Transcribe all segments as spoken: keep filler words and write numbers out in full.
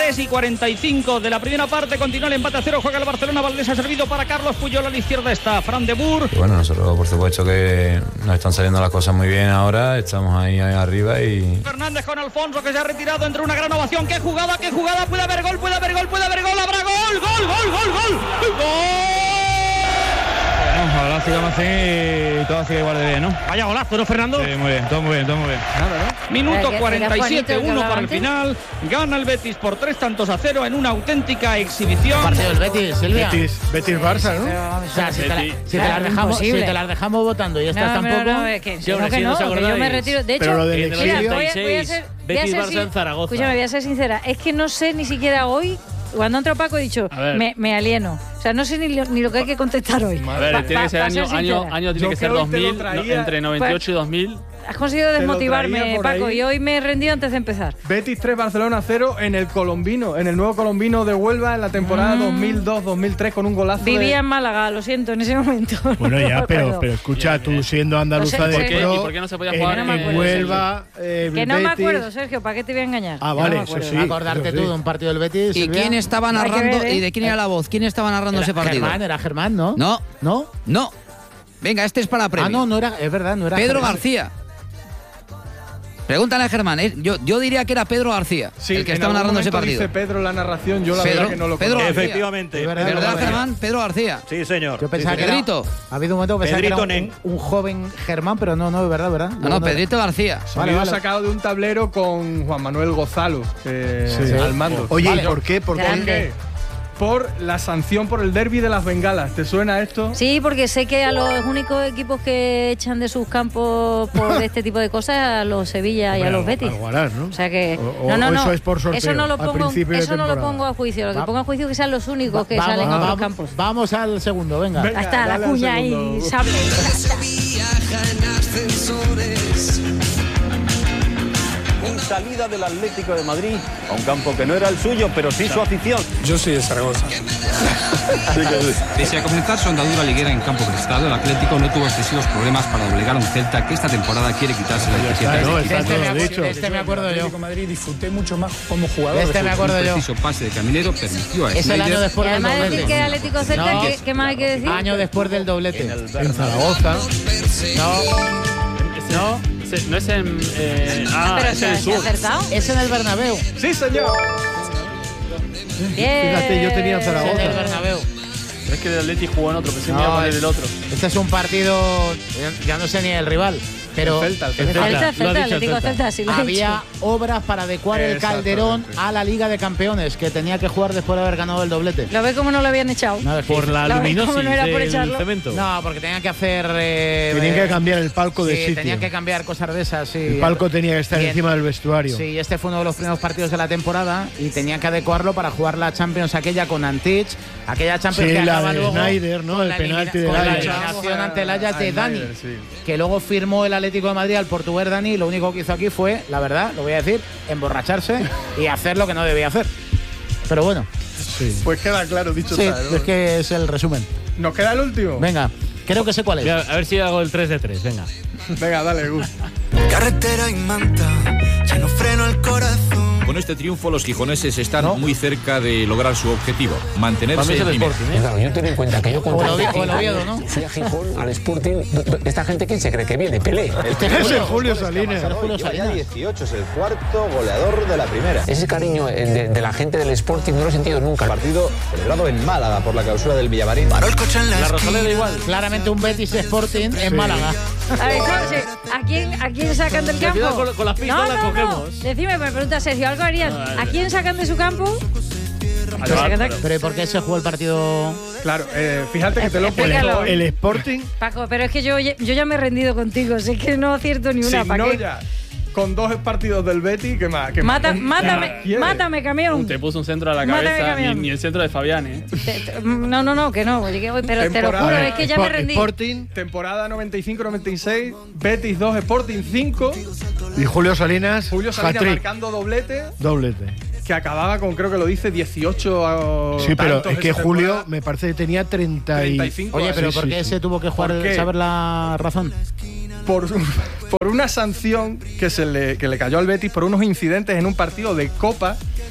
tres y cuarenta y cinco de la primera parte. Continúa el empate a cero. Juega el Barcelona. Valdés ha servido para Carlos Puyol. A la izquierda está Fran de Boer. Y bueno, nosotros por supuesto que nos están saliendo las cosas muy bien ahora. Estamos ahí, ahí arriba y... Fernández con Alfonso, que se ha retirado entre una gran ovación. ¡Qué jugada, qué jugada! Puede haber gol, puede haber gol, puede haber gol. ¡Habrá gol! ¡Gol, gol, gol, gol! ¡Gol! Bueno, ahora sigamos así y todo sigue igual de bien, ¿no? Vaya golazo, ¿no, Fernando? Sí, muy bien, todo muy bien, todo muy bien. Nada, ¿no? Minuto cuarenta y siete, uno para el final. Gana el Betis por tres tantos a cero en una auténtica exhibición. Partido del Betis, Silvia. Betis, Betis Barça, ¿no? O sea, si te, la, si te Claro, las dejamos, si imposible. te las dejamos votando y estas No, tampoco. no, no, es que, Sí, no, hombre, que si no no, os que yo acordáis. me retiro. De hecho, Pero lo del mira, exilio- voy a, voy a ser, voy a Betis ser Barça sin- en Zaragoza. Escúchame, voy a ser sincera. Es que no sé ni siquiera hoy, cuando ha entrado Paco, he dicho, A ver. me, me alieno. O sea, no sé ni lo, ni lo que hay que contestar hoy. A ver, Pa- tiene pa- que ser pa año, ser año, sincera. año tiene Yo que ser que hoy te lo dos mil, no, traía. entre noventa y ocho y dos mil. Has conseguido lo desmotivarme, traía por Paco, ahí. y hoy me he rendido antes de empezar. Betis tres, Barcelona cero en el Colombino, en el nuevo Colombino de Huelva en la temporada Mm. dos mil dos dos mil tres con un golazo Vivía de... en Málaga, lo siento, en ese momento. Bueno, No ya, me pero, acuerdo. pero escucha, tú siendo andaluza No sé, de ¿por qué? pro, ¿Y por qué no se podía en- jugar? No me en acuerdo, Huelva, eh, Que no me Betis. acuerdo, Sergio, ¿para qué te voy a engañar? Ah, Que vale, no me eso acuerdo. sí. Acordarte eso tú sí. de un partido del Betis. ¿Y Silvia? quién estaba Hay que narrando? ver, ¿eh? ¿Y de quién era la voz? ¿Quién estaba narrando Era ese partido? Germán, era Germán, ¿no? No, ¿No? no. Venga, este es para premio. Ah, no, no era, es verdad, no era Pedro Germán. García. Pregúntale a Germán. ¿eh? Yo, yo diría que era Pedro García, Sí, el que en estaba algún narrando ese momento partido. dice Pedro la narración, yo la Pedro- verdad que no lo Pedro conozco. García. Efectivamente. Es verdad, ¿Verdad, no, Germán? Pedro García. Sí, señor. Yo pensaba Sí, que era, Pedrito. ha habido un momento que pensaba que era Pedrito un, Nen. un joven Germán, pero no, no, es verdad, ¿verdad? No, no, Pedrito García. Vale, Sonido vale. sacado de un tablero con Juan Manuel Gozalo eh, Sí. al mando. Oye, Vale. ¿y por qué? ¿Por ¿Por Grande. qué? Por la sanción por el derbi de las bengalas. ¿Te suena esto? Sí, porque sé que a los únicos equipos que echan de sus campos por este tipo de cosas, a los Sevilla y a Hombre, los al- Betis. al Guarás, ¿no? O sea que O- no, no, o no. eso es por sorteo, Eso no lo al pongo, principio de eso no lo temporada. pongo a juicio. Lo que Va- pongo a juicio es que sean los únicos que Va- salen vamos, a otros vamos, campos. Vamos al segundo, venga. Venga. Ahí está la dale al cuña y segundo. sable. En salida del Atlético de Madrid a un campo que no era el suyo, pero sí su afición. Yo soy de Zaragoza. Pese a comenzar su andadura liguera en campo prestado, el Atlético no tuvo excesivos problemas para doblegar a un Celta que esta temporada quiere quitarse la etiqueta Claro, de está De este, me todo acuerdo, dicho. de este me acuerdo yo. Madrid disfruté mucho más como De jugador. este me un acuerdo yo. preciso pase de Caminero permitió a Es el Schneider año Y después del además decir doblete. que Atlético Celta, No. ¿qué, qué más hay que decir? Año después del doblete. En Zaragoza. No, no, Ese- No es en. eh, ah, Pero es se, en el se ha sur. acertado. es en el Bernabéu. Sí, señor. Bien. Fíjate, yo tenía Es en el Zaragoza. Bernabéu. Pero es que el Atleti jugó en otro, pensé que No, me iba a poner es- el otro. Este es un partido, ya- ya no sé ni el rival, pero El Celta, el El Celta. Celta, Lo ha Celta, dicho el Atlético Celta. Celta, sí lo he había dicho. obras para adecuar el Calderón Exactamente. a la Liga de Campeones, que tenía que jugar después de haber ganado el doblete. Lo ve como no lo habían echado. No, es que- Por la Lo ves luminosis como no era por del echarlo. cemento. No, porque tenían que hacer... eh, Tenían eh, que cambiar el palco de sí, sitio. tenían que cambiar cosas de esas, sí. El palco tenía que estar Bien. encima del vestuario. Sí, este fue uno de los primeros partidos de la temporada y tenían que adecuarlo para jugar la Champions aquella con Antich, aquella Champions Sí, que la acaba de luego Snyder, ¿no? con El la penalti elimina- del con la Ajax. eliminación ante el Ajax de Ah, Dani, Snyder, sí. que luego firmó el Atlético de Madrid al portugués Dani. Lo único que hizo aquí fue, la verdad, lo voy a decir, emborracharse y hacer lo que no debía hacer. Pero bueno, Sí. Pues queda claro, dicho sí, está. ¿no? es que es el resumen. ¿Nos queda el último? Venga, creo que sé cuál es. Mira, a ver si hago el tres de tres, venga. Venga, dale, Gus. Carretera y manta, ya no freno el corazón. Con este triunfo los gijoneses están No. muy cerca de lograr su objetivo, mantenerse Para mí es el en primera. Sporting, ¿eh? Claro, yo ten en cuenta que yo O cuando el Oviedo- o el Oviedo, ¿no? fui a Gijón, al Sporting, esta gente, ¿quién se cree que viene? Pelé. Este Ese Julio- es Julio Salinas. Ser Julio Lleva ya Salinas. dieciocho, es el cuarto goleador de la primera. Ese cariño eh, de, de la gente del Sporting no lo he sentido nunca. Partido celebrado en Málaga por la clausura del Villamarín. Paró el coche en la, La esquina. Rosaleda igual. Claramente un Betis Sporting en Málaga. A ver, Jorge, ¿a quién, ¿a quién sacan del Y al final campo? con- con las pistas no, las no, cogemos. No. Decime, me pregunta Sergio, ¿algo harían? ¿A quién sacan de su campo? Ahí va, sacan de- claro. Pero ¿y por qué se jugó el partido? Claro, eh, fíjate que te lo he Explícalo. puesto. El Sporting. Paco, pero es que yo, yo ya me he rendido contigo, sé que no acierto ni una. Sin ¿para qué? Noya, con dos partidos del Betis, ¿qué más? ¿Qué Mata, más? mátame, ¿Quiere? mátame, camión. Te puso un centro a la Mátame, cabeza, ni, camión. ni el centro de Fabián, ¿eh? Te- te- No, no, no, que no. oye, que voy, Pero te lo Temporada- juro, es que ya me Sport- rendí. Sporting Temporada noventa y cinco noventa y seis, Betis dos, Sporting cinco. y Julio Salinas. Julio Salinas hat-trick, marcando doblete, doblete. que acababa con, creo que lo dice, dieciocho. Sí, pero tantos es que esa Julio temporada. me parece que tenía treinta y... treinta y cinco Oye, pero años. ¿por sí, qué sí. se tuvo que jugar? ¿Por qué? ¿Saber la razón? Por, por una sanción que se le, que le cayó al Betis por unos incidentes en un partido de Copa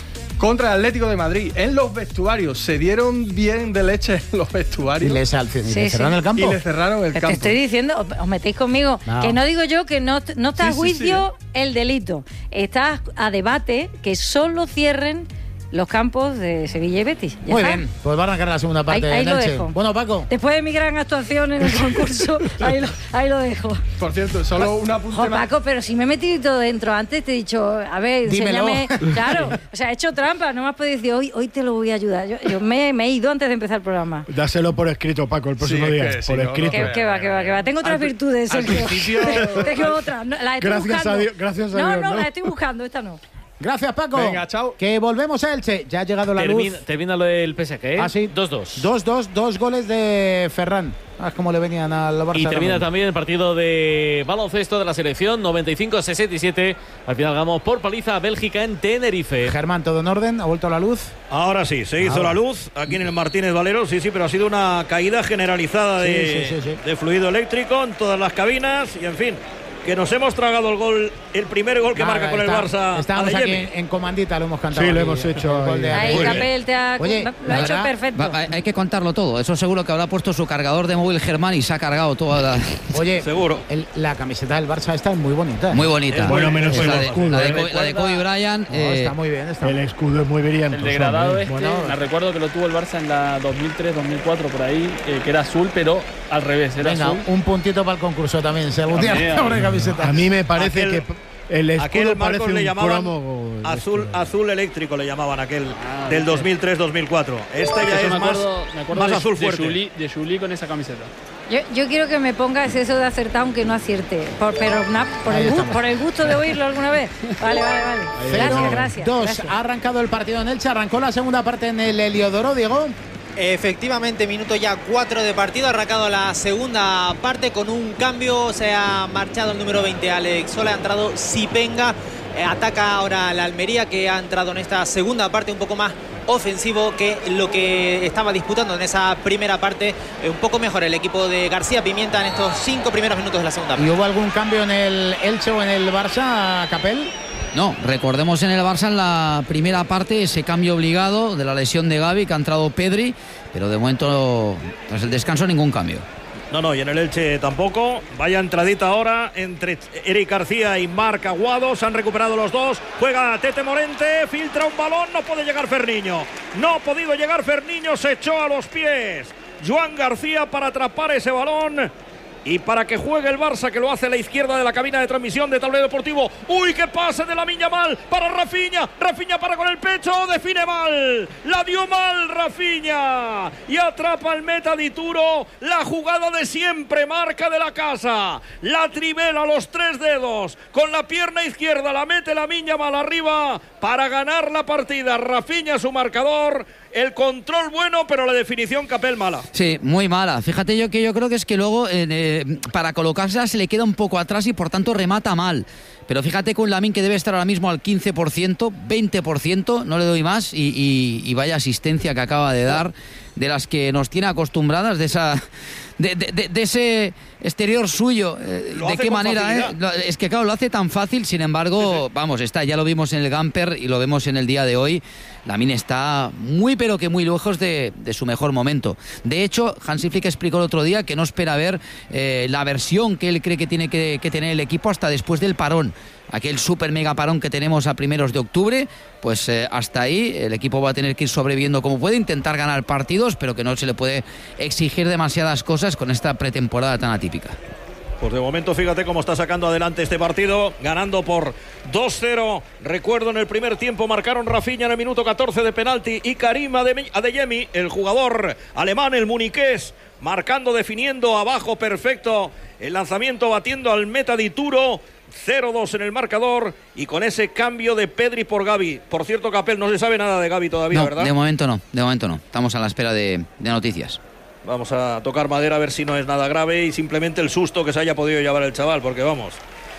contra el Atlético de Madrid. En los vestuarios, se dieron bien de leche en los vestuarios. Y le, sal- y Sí, le cerraron sí. el campo. Y le cerraron el Te campo. estoy diciendo, os- os metéis conmigo, No. que no digo yo que no, no está Sí, a sí, juicio el delito. Está a debate que solo cierren los campos de Sevilla y Betis. Ya Muy está. bien, pues va a arrancar la segunda parte Ahí- ahí de lo Elche. dejo. Bueno, Paco. Después de mi gran actuación en el concurso, ahí, lo, ahí lo dejo. Por cierto, solo un apunte Jo, más. Paco, pero si me he metido todo dentro antes, te he dicho, a ver, Dímelo. enséñame. Claro, o sea, he hecho trampa, no me has podido decir, hoy, hoy te lo voy a ayudar. Yo, yo me, me he ido antes de empezar el programa. Dáselo por escrito, Paco, el próximo Sí, es día. que sí, por no, no, escrito. Que, que va, que va, que va. Tengo otras Al pri- virtudes, al Sergio. principio- Tengo otras. No, las estoy Gracias buscando. a Dios- gracias a no, Dios, No, ¿no? las estoy buscando, esta no. Gracias, Paco. Venga, chao. Que volvemos a Elche. Ya ha llegado la Termina, luz. termina lo del P S G, ¿eh? Ah, sí. dos dos. dos dos, dos goles de Ferran. Ah, es como le venían al Barça. Y termina también. también el partido de baloncesto de la selección, noventa y cinco a sesenta y siete. Al final ganamos por paliza a Bélgica en Tenerife. Germán, ¿todo en orden? ¿Ha vuelto la luz? Ahora sí, se hizo Ahora. la luz aquí en el Martínez Valero, sí, sí, pero ha sido una caída generalizada de, Sí, sí, sí, sí. de fluido eléctrico en todas las cabinas y en fin, que nos hemos tragado el gol, el primer gol que Nada, marca con el está- Barça. Estábamos aquí Adeyemi. en, en comandita, lo hemos cantado. Sí, lo aquí, hemos hecho el gol de ahí. Ahí Adeyemi. Capel te ha, Oye, lo la ha hecho verdad, perfecto. Va- hay- hay que contarlo todo. Eso seguro que habrá puesto su cargador de móvil Germán y se ha cargado toda la... Oye, Seguro. el- la camiseta del Barça está muy bonita. Muy bonita. Es Bueno, menos Es el la, de, escudo. la de ¿eh? Co- la de Kobe Bryant. No, eh, está muy bien. Está El escudo es muy brillante. El degradado hombre. este, Bueno. me recuerdo que lo tuvo el Barça en la dos mil tres dos mil cuatro, por ahí, eh, que era azul, pero al revés, era Venga, azul. un puntito para el concurso también. Si algún día También, hace una camiseta. A mí me parece Aquel- que el escudo Aquel parece Marcos un le llamaban cromo. azul, azul eléctrico, le llamaban aquel Ah, del sí. dos mil tres dos mil cuatro. Este ya Eso es me más, acuerdo, me acuerdo más de, azul de fuerte. Juli, de Juli con esa camiseta. Yo, yo quiero que me pongas eso de acertar aunque no acierte. Por, pero na- por, Ahí el, gu- estamos. por el gusto de oírlo alguna vez. Vale, vale, vale. Gracias, Cero, gracias. dos. gracias. Ha arrancado el partido en Elche. Arrancó la segunda parte en el Heliodoro, Diego. Efectivamente, minuto ya cuatro de partido, ha arrancado la segunda parte con un cambio, se ha marchado el número veinte Alex Sola, ha entrado Sipenga, eh, ataca ahora la Almería, que ha entrado en esta segunda parte un poco más ofensivo que lo que estaba disputando en esa primera parte, eh, un poco mejor el equipo de García Pimienta en estos cinco primeros minutos de la segunda ¿Y parte. hubo algún cambio en el Elche o en el Barça, Capel? No, recordemos en el Barça en la primera parte ese cambio obligado de la lesión de Gavi, que ha entrado Pedri, pero de momento tras el descanso ningún cambio. No, no, y en el Elche tampoco. Vaya entradita ahora entre Eric García y Marc Aguado. Se han recuperado los dos. Juega Tete Morente, filtra un balón. No puede llegar Ferniño. No ha podido llegar Ferniño. Se echó a los pies Joan García para atrapar ese balón. Y para que juegue el Barça, que lo hace a la izquierda de la cabina de transmisión de Tablero Deportivo. ¡Uy, qué pase de Lamine Yamal para Rafinha! Rafinha para con el pecho, define mal. La dio mal Rafinha. Y atrapa el meta Di Turo. La jugada de siempre, marca de la casa. La trivela a los tres dedos. Con la pierna izquierda la mete Lamine Yamal arriba para ganar la partida. Rafinha su marcador. El control bueno, pero la definición Capel mala. Sí, muy mala. Fíjate yo que yo creo que es que luego eh, eh, para colocársela se le queda un poco atrás y por tanto remata mal. Pero fíjate con Lamine, que debe estar ahora mismo al quince por ciento, veinte por ciento, no le doy más, y, y, y vaya asistencia que acaba de dar, de las que nos tiene acostumbradas, de esa de, de, de, de ese exterior suyo. Eh, Lo ¿De hace qué con manera? Eh? facilidad. Lo- Es que claro, lo hace tan fácil, sin embargo, vamos, está, ya lo vimos en el Gamper y lo vemos en el día de hoy. Lamine está muy pero que muy lejos de, de su mejor momento. De hecho, Hansi Flick explicó el otro día que no espera ver eh, la versión que él cree que tiene que, que tener el equipo hasta después del parón. Aquel super mega parón que tenemos a primeros de octubre, pues eh, hasta ahí el equipo va a tener que ir sobreviviendo como puede, intentar ganar partidos, pero que no se le puede exigir demasiadas cosas con esta pretemporada tan atípica. Pues de momento fíjate cómo está sacando adelante este partido, ganando por dos cero. Recuerdo, en el primer tiempo marcaron Rafinha en el minuto catorce de penalti y Karim Ade- Adeyemi, el jugador alemán, el muniqués, marcando, definiendo abajo perfecto el lanzamiento, batiendo al meta Di Turo. cero dos en el marcador y con ese cambio de Pedri por Gavi. Por cierto, Capel, no se sabe nada de Gavi todavía, No, ¿verdad? de momento no, de momento no. Estamos a la espera de, de noticias. Vamos a tocar madera a ver si no es nada grave y simplemente el susto que se haya podido llevar el chaval, porque vamos.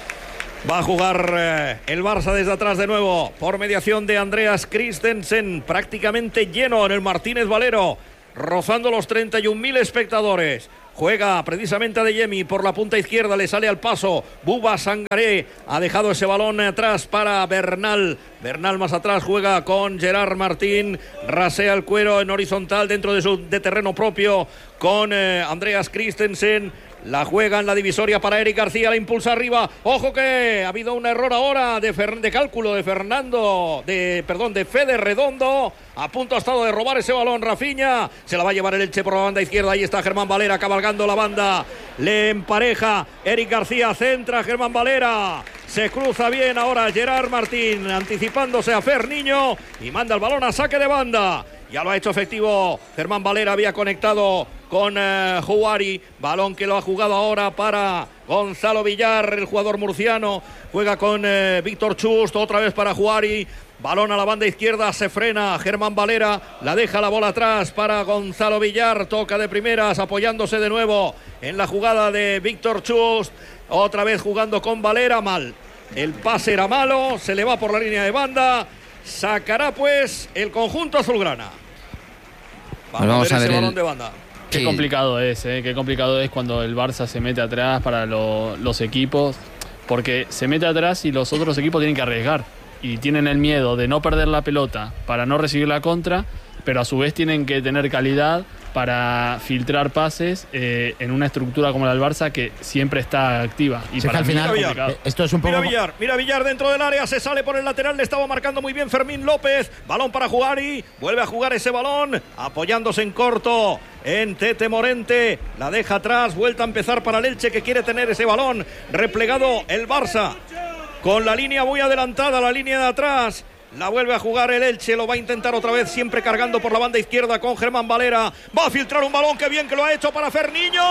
Va a jugar eh, el Barça desde atrás de nuevo por mediación de Andreas Christensen, prácticamente lleno en el Martínez Valero. rozando los treinta y un mil espectadores. Juega precisamente a Adeyemi por la punta izquierda, le sale al paso Buba Sangaré, ha dejado ese balón atrás para Bernal. Bernal más atrás juega con Gerard Martín, rasea el cuero en horizontal dentro de su de terreno propio con eh, Andreas Christensen. La juega en la divisoria para Eric García, la impulsa arriba. Ojo que ha habido un error ahora de, Fer, de cálculo de Fernando, de perdón, de Fede Redondo. A punto ha estado de robar ese balón Rafinha. Se la va a llevar el Elche por la banda izquierda. Ahí está Germán Valera cabalgando la banda. Le empareja Eric García, centra Germán Valera. Se cruza bien ahora Gerard Martín, anticipándose a Ferniño y manda el balón a saque de banda. Ya lo ha hecho efectivo Germán Valera, había conectado con uh, Juari, balón que lo ha jugado ahora para Gonzalo Villar, el jugador murciano, juega con uh, Víctor Chust, otra vez para Juari, balón a la banda izquierda, se frena Germán Valera, la deja la bola atrás para Gonzalo Villar, toca de primeras, apoyándose de nuevo en la jugada de Víctor Chust, otra vez jugando con Valera, mal, el pase era malo, se le va por la línea de banda, sacará pues el conjunto azulgrana. Vamos, vamos a ver, ese el... balón de banda. Qué sí. complicado es, ¿eh? Qué complicado es cuando el Barça se mete atrás para lo, los equipos, porque se mete atrás y los otros equipos tienen que arriesgar y tienen el miedo de no perder la pelota para no recibir la contra, pero a su vez tienen que tener calidad para filtrar pases eh, en una estructura como la del Barça que siempre está activa. Y sí, para al final, mí es complicado. Esto es un poco... Mira Villar, mira Villar dentro del área, se sale por el lateral, le estaba marcando muy bien Fermín López, balón para Juari, vuelve a jugar ese balón, apoyándose en corto en Tete Morente, la deja atrás, vuelta a empezar para el Elche que quiere tener ese balón, replegado el Barça, con la línea muy adelantada, la línea de atrás. La vuelve a jugar el Elche, lo va a intentar otra vez, siempre cargando por la banda izquierda con Germán Valera. Va a filtrar un balón, que bien que lo ha hecho para Ferniño.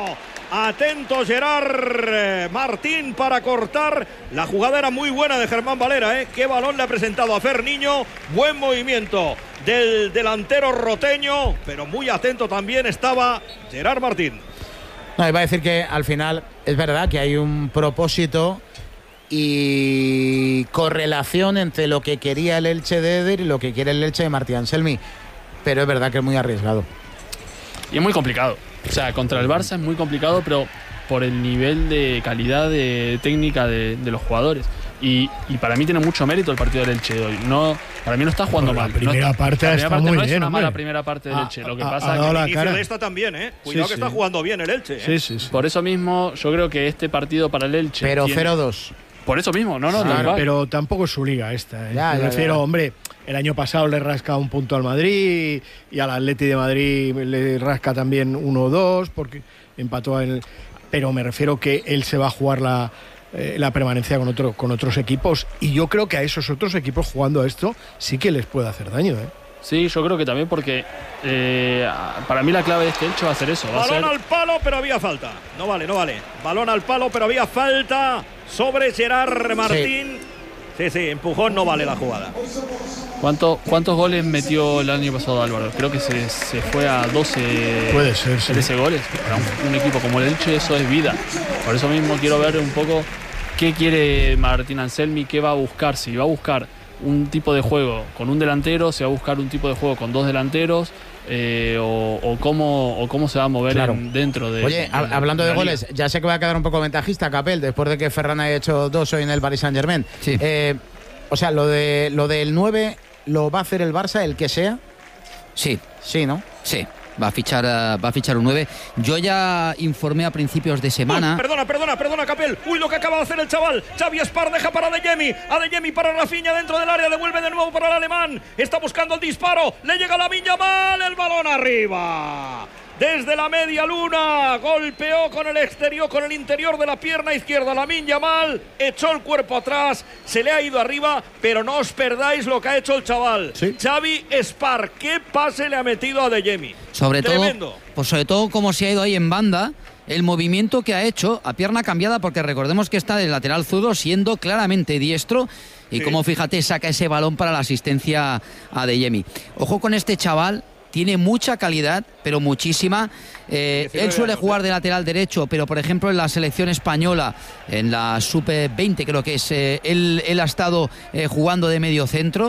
Atento Gerard Martín para cortar. La jugada era muy buena de Germán Valera, ¿eh? Qué balón le ha presentado a Ferniño. Buen movimiento del delantero roteño, pero muy atento también estaba Gerard Martín. No, iba a decir que al final es verdad que hay un propósito y correlación entre lo que quería el Elche de Eder y lo que quiere el Elche de Martí Anselmi, pero es verdad que es muy arriesgado y es muy complicado. O sea, contra el Barça es muy complicado, pero por el nivel de calidad de técnica de, de los jugadores. Y, y para mí tiene mucho mérito el partido del Elche de hoy. No, para mí no está jugando bueno, mal. La primera no, parte la primera está parte muy no bien, es una hombre. mala primera parte del Elche. Lo que ha, pasa ha es que el la inicio cara. de esta también, ¿eh? Cuidado sí, que sí. está jugando bien el Elche, ¿eh? Sí, sí, sí. Por eso mismo yo creo que este partido para el Elche pero tiene... cero dos. Por eso mismo, no, no, Claro, no pero tampoco es su liga esta, ¿eh? Ya, Me ya, refiero, ya. hombre, el año pasado le rasca un punto al Madrid y al Atleti de Madrid le rasca también uno o dos porque empató en el... Pero me refiero que él se va a jugar la, eh, la permanencia con, otro, con otros equipos y yo creo que a esos otros equipos jugando a esto sí que les puede hacer daño, ¿eh? Sí, yo creo que también porque eh, para mí la clave de este hecho va a ser eso. Va Balón a ser... al palo, pero había falta. No vale, no vale. Balón al palo, pero había falta sobre Gerard Martín. Sí, sí, sí, empujón, no vale la jugada. ¿Cuánto, ¿Cuántos goles metió el año pasado Álvaro? Creo que se, se fue a doce, Puede ser, sí. trece goles. Para un, un equipo como el Elche eso es vida. Por eso mismo quiero ver un poco qué quiere Martín Anselmi, qué va a buscar. Si va a buscar un tipo de juego con un delantero, se va a buscar un tipo de juego con dos delanteros, eh, o, o, cómo, o cómo se va a mover claro. en, dentro de... Oye, de, de, hablando de, de goles, liga. ya sé que va a quedar un poco ventajista Capel, después de que Ferran haya hecho dos hoy en el Paris Saint-Germain. Sí. Eh, o sea, lo, de, lo del nueve lo va a hacer el Barça, el que sea. Sí. Sí, ¿no? Sí. Va a fichar, uh, va a fichar un nueve. Yo ya informé a principios de semana. Uy, perdona, perdona, perdona, Capel. Uy, lo que acaba de hacer el chaval. Xavi Espar deja para Adeyemi. Adeyemi para Rafinha dentro del área. Devuelve de nuevo para el alemán. Está buscando el disparo. Le llega Lamine Yamal. El balón arriba. Desde la media luna, golpeó con el exterior, con el interior de la pierna izquierda. Lamine Yamal echó el cuerpo atrás, se le ha ido arriba, pero no os perdáis lo que ha hecho el chaval. ¿Sí? Xavi Espar, qué pase le ha metido a Adeyemi. Sobre Tremendo. todo, pues sobre todo como se ha ido ahí en banda, el movimiento que ha hecho a pierna cambiada, porque recordemos que está del lateral zurdo siendo claramente diestro. Y sí. Como fíjate, saca ese balón para la asistencia a Adeyemi. Ojo con este chaval. Tiene mucha calidad, pero muchísima. Eh, él suele jugar de lateral derecho, pero por ejemplo en la selección española, en la sub veinte creo que es, eh, él, él ha estado eh, jugando de medio centro.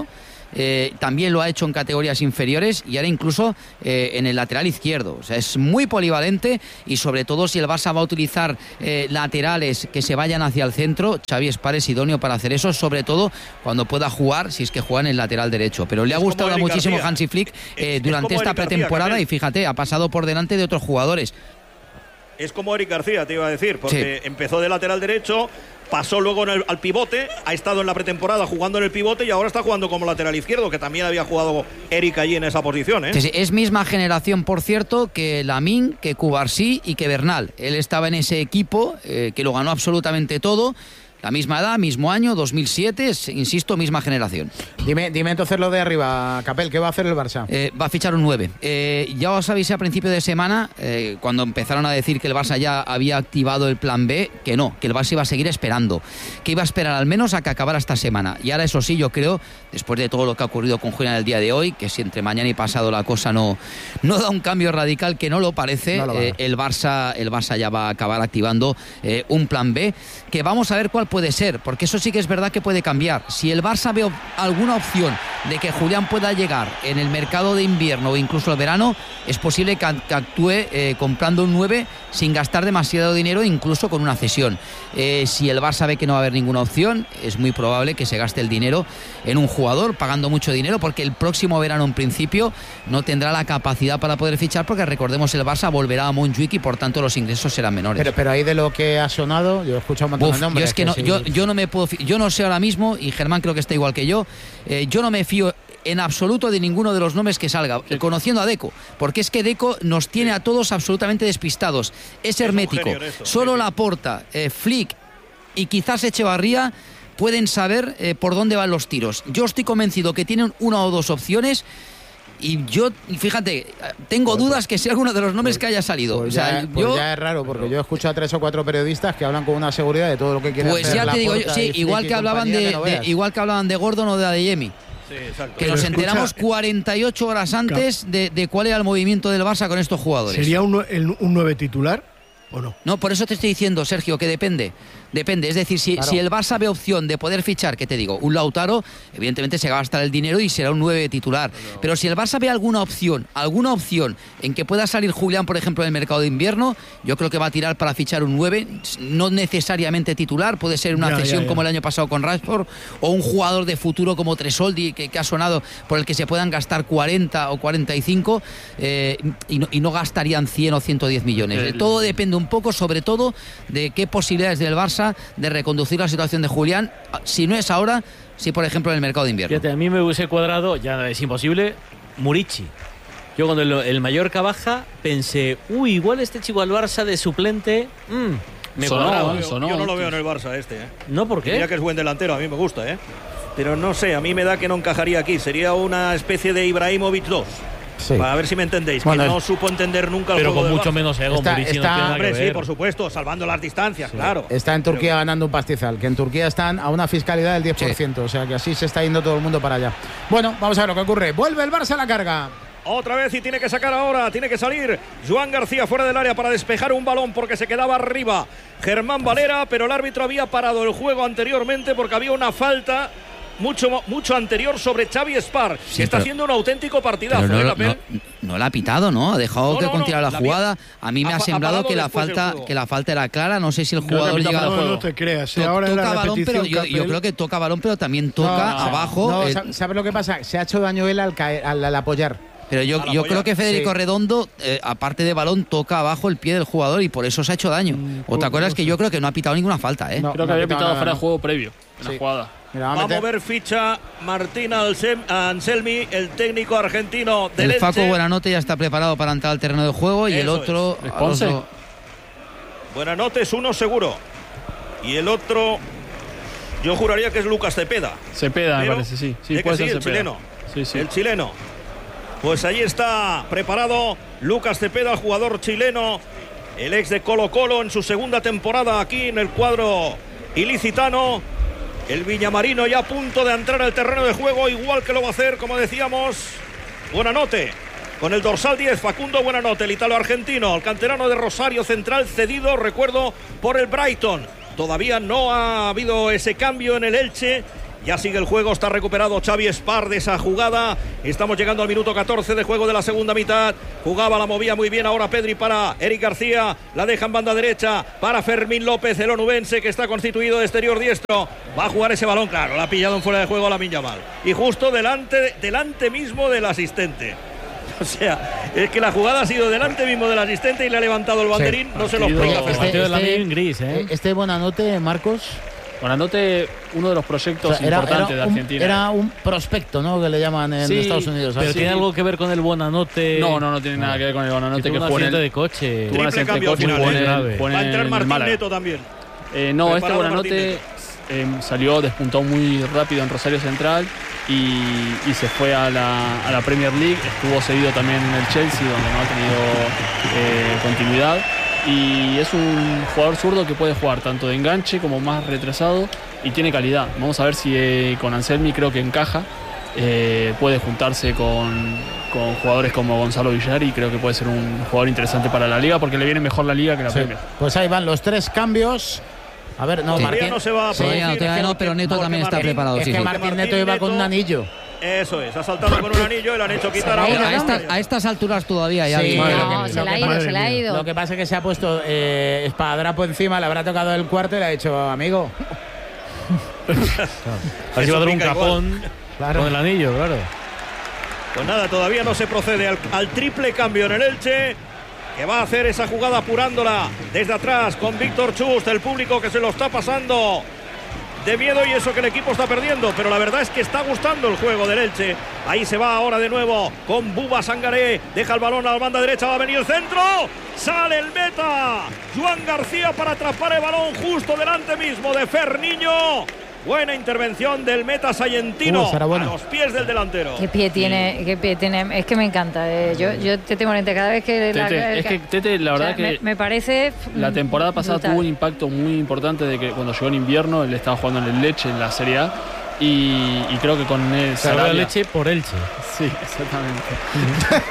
eh, también lo ha hecho en categorías inferiores y ahora incluso eh, en el lateral izquierdo. O sea, es muy polivalente y sobre todo si el Barça va a utilizar eh, laterales que se vayan hacia el centro, Xavi Espar es idóneo para hacer eso, sobre todo cuando pueda jugar, si es que juega en el lateral derecho. Pero le ha gustado muchísimo García. Hansi Flick eh, es, durante es esta García, pretemporada Gabriel. Y fíjate, ha pasado por delante de otros jugadores. Es como Eric García, te iba a decir, porque Sí. empezó de lateral derecho, pasó luego en el, al pivote, ha estado en la pretemporada jugando en el pivote y ahora está jugando como lateral izquierdo, que también había jugado Eric allí en esa posición. ¿eh? Sí, sí, es misma generación, por cierto, que Lamine, que Cubarsí y que Bernal. Él estaba en ese equipo eh, que lo ganó absolutamente todo. La misma edad, mismo año, dos mil siete, es, insisto, misma generación. Dime, dime entonces lo de arriba, Capel, ¿qué va a hacer el Barça? Eh, va a fichar un nueve. Eh, ya os avisé a principio de semana, eh, cuando empezaron a decir que el Barça ya había activado el plan B, que no, que el Barça iba a seguir esperando, que iba a esperar al menos a que acabara esta semana. Y ahora, eso sí, yo creo, después de todo lo que ha ocurrido con Julián el día de hoy, que si entre mañana y pasado la cosa no, no da un cambio radical, que no lo parece, No lo va a eh, dar. el, Barça, el Barça ya va a acabar activando eh, un plan B, que vamos a ver cuál puede ser, porque eso sí que es verdad que puede cambiar. Si el Barça ve op- alguna opción de que Julián pueda llegar en el mercado de invierno o incluso el verano, es posible que, que actúe eh, comprando un nueve sin gastar demasiado dinero, incluso con una cesión. Eh, si el Barça ve que no va a haber ninguna opción, es muy probable que se gaste el dinero en un jugador, pagando mucho dinero, porque el próximo verano en principio no tendrá la capacidad para poder fichar, porque recordemos el Barça volverá a Montjuic y por tanto los ingresos serán menores. Pero, pero ahí de lo que ha sonado, yo he escuchado un montón Uf, de nombres. yo es que no, sí. yo, yo no me puedo, fi- yo no sé ahora mismo, y Germán creo que está igual que yo, eh, yo no me fío en absoluto de ninguno de los nombres que salga, conociendo a Deco, porque es que Deco nos tiene a todos absolutamente despistados. Es hermético. genio en esto, Solo Laporta, eh, Flick y quizás Echevarría pueden saber eh, por dónde van los tiros. Yo estoy convencido que tienen una o dos opciones. Y yo, fíjate, tengo dudas que sea alguno de los nombres que haya salido. Pues, o sea, ya, pues yo, ya es raro, porque yo he escuchado a tres o cuatro periodistas que hablan con una seguridad de todo lo que quieren pues hacer. ya te digo yo, Laporta sí, y Flick igual y que hablaban compañía, de, que no de- veas. igual que hablaban de Gordon o de Adeyemi. Sí, exacto. Que Pero nos escucha- enteramos cuarenta y ocho horas antes de, de cuál era el movimiento del Barça con estos jugadores. ¿Sería un, nue- el- un nueve titular o no? No, por eso te estoy diciendo, Sergio, que depende. Depende, es decir, si, Claro. si el Barça ve opción de poder fichar, que te digo, un Lautaro, evidentemente se va a gastar el dinero y será un nueve titular. Pero si el Barça ve alguna opción, alguna opción en que pueda salir Julián, por ejemplo, en el mercado de invierno, yo creo que va a tirar para fichar un nueve, no necesariamente titular, puede ser una Ya, cesión ya, ya. como el año pasado con Rashford, o un jugador de futuro como Tresoldi, que, que ha sonado, por el que se puedan gastar cuarenta o cuarenta y cinco eh, y, no, y no gastarían cien o ciento diez millones. El- Todo depende un poco, sobre todo, de qué posibilidades del Barça de reconducir la situación de Julián, si no es ahora, si por ejemplo en el mercado de invierno. Fíjate, a mí me hubiese cuadrado, ya es imposible, Murici. Yo cuando el, el Mallorca baja pensé, uy, igual este chico al Barça de suplente, mm, me Sonó, cuadraba. ¿eh? Sonó. Yo no lo veo en el Barça este. ¿eh? No, ¿por qué? Diría que es buen delantero, a mí me gusta, ¿eh? Pero no sé, a mí me da que no encajaría aquí. Sería una especie de Ibrahimovic dos. Sí. Para ver si me entendéis. Bueno, que no es- supo entender nunca el Pero juego con del mucho Barça. menos ego, Está- Murici no está- tiene nada que Hombre, sí, ver. por supuesto, salvando las distancias, claro. Está en Turquía ganando un pastizal, que en Turquía están a una fiscalidad del diez por ciento, o sea que así se está yendo todo el mundo para allá. Bueno, vamos a ver lo que ocurre. Vuelve el Barça a la carga. Otra vez y tiene que sacar ahora, tiene que salir Joan García fuera del área para despejar un balón porque se quedaba arriba Germán Valera, pero el árbitro había parado el juego anteriormente porque había una falta mucho, mucho anterior sobre Xavi Espar, Sí, que está pero- haciendo un auténtico partidazo. Pero no, ¿eh, lo- Capel? no, no la ha pitado, ¿no? Ha dejado No, que no, continuara no, la la jugada. A mí me ha ha pa- ha sembrado parado que la después del falta juego. que la falta era clara. No sé si el Creo que jugador ha pitado llega. fuera de No, no te creas. To- ahora en la toca balón, pero repetición, yo, yo Capel- creo que toca balón, pero también toca No, no, abajo. No, eh, ¿sabes ¿sabe lo que pasa? Se ha hecho daño él al, caer, al, al apoyar. pero yo, al yo apoyar. creo que Federico Sí. Redondo, eh, aparte de balón, toca abajo el pie del jugador y por eso se ha hecho daño. Otra cosa es que yo creo que no ha pitado ninguna falta, ¿eh? No. Creo que había pitado pitado nada, fuera no. de juego previo, en Sí. la jugada. Mira, va a Va a meter- mover ficha Martín Alsem- Anselmi, el técnico argentino del El Faco Elche. Buenanote ya está preparado para entrar al terreno de juego y el Eso otro. es. Response. Alonso- Buenanote es uno seguro. Y el otro, yo juraría que es Lucas Cepeda. Cepeda, me Pero- parece, sí. Sí, ¿eh que puede sí, ser el Cepeda. chileno? Sí, sí. El chileno. Pues allí está preparado Lucas Cepeda, el jugador chileno, el ex de Colo Colo en su segunda temporada aquí en el cuadro ilicitano. El Villamarino ya a punto de entrar al terreno de juego, igual que lo va a hacer, como decíamos, Buenanote. Con el dorsal diez, Facundo Buenanote, el italo-argentino, el canterano de Rosario Central, cedido, recuerdo, por el Brighton. Todavía no ha habido ese cambio en el Elche Ya sigue el juego, está recuperado Xavi Espar de esa jugada. Estamos llegando al minuto catorce de juego de la segunda mitad. Jugaba, la movía muy bien ahora Pedri para Eric García. La deja en banda derecha para Fermín López, el onubense, que está constituido de exterior diestro. Va a jugar ese balón, claro, la ha pillado en fuera de juego a Lamine Yamal. Y justo delante, delante mismo del asistente. O sea, es que la jugada ha sido delante mismo del asistente y le ha levantado el banderín. Sí. No se los Partido- provoca. partido de Este, Lamine gris, ¿eh? este Buenanote, Marcos. Buenanote, uno de los proyectos O sea, era, importantes era de un, Argentina. era un prospecto, ¿no? Que le llaman en Sí, Estados Unidos. Pero así. tiene algo que ver con el Buenanote. No, no, no tiene nada que ver con el Buenanote, Que que, tuvo un fue en accidente el, de coche. tuvo un Triple accidente de cambio al coche, final, fue en ¿eh? el- fue en Va a entrar el Martín Málaga. Neto también. Eh, no, este Preparado Buenanote Martín eh, salió, despuntó muy rápido en Rosario Central y, y se fue a la, a la Premier League. Estuvo cedido también en el Chelsea, donde no ha tenido eh, continuidad. Y es un jugador zurdo que puede jugar tanto de enganche como más retrasado y tiene calidad. Vamos a ver si eh, con Anselmi creo que encaja. Eh, puede juntarse con, con jugadores como Gonzalo Villar y creo que puede ser un jugador interesante para la liga porque le viene mejor la liga que la Sí. Premier. Pues ahí van los tres cambios. A ver, no, Sí. Todavía Martín. no se va a Sí. producir. Todavía no, todavía no, pero Neto Porque también está Martín- preparado. Es sí, que sí. Martín Martín Neto iba con Neto- un anillo. Eso es, ha saltado con un anillo y le han hecho quitar la ha ahora. ido, A, ¿no? esta- a estas alturas todavía ya. Sí, bien. Madre No, mía. se Lo la ha que ido, madre se la ha mía. ido. Lo que pasa es que se ha puesto eh, espadadrapo encima, le habrá tocado el cuarto y le ha dicho, amigo. Así va a dar un pica capón Claro. con el anillo, claro. Pues nada, todavía no se procede al, al triple cambio en el Elche, que va a hacer esa jugada apurándola desde atrás con Víctor Chust, el público que se lo está pasando de miedo y eso que el equipo está perdiendo, pero la verdad es que está gustando el juego del Elche. Ahí se va ahora de nuevo con Buba Sangaré, deja el balón a la banda derecha, va a venir el centro, sale el meta, Joan García para atrapar el balón justo delante mismo de Ferniño. Buena intervención del meta sayentino Uh, será a buena. los pies del delantero. Qué pie tiene, qué pie tiene. Es que me encanta. eh. Yo, yo Tete Morente, cada vez que. la- Tete, es que Tete, la o sea, verdad que me, me parece. la mm, temporada pasada brutal. tuvo un impacto muy importante de que cuando llegó en invierno él estaba jugando en el Leche en la Serie A y, y creo que con él Se la leche por Elche. Sí, exactamente.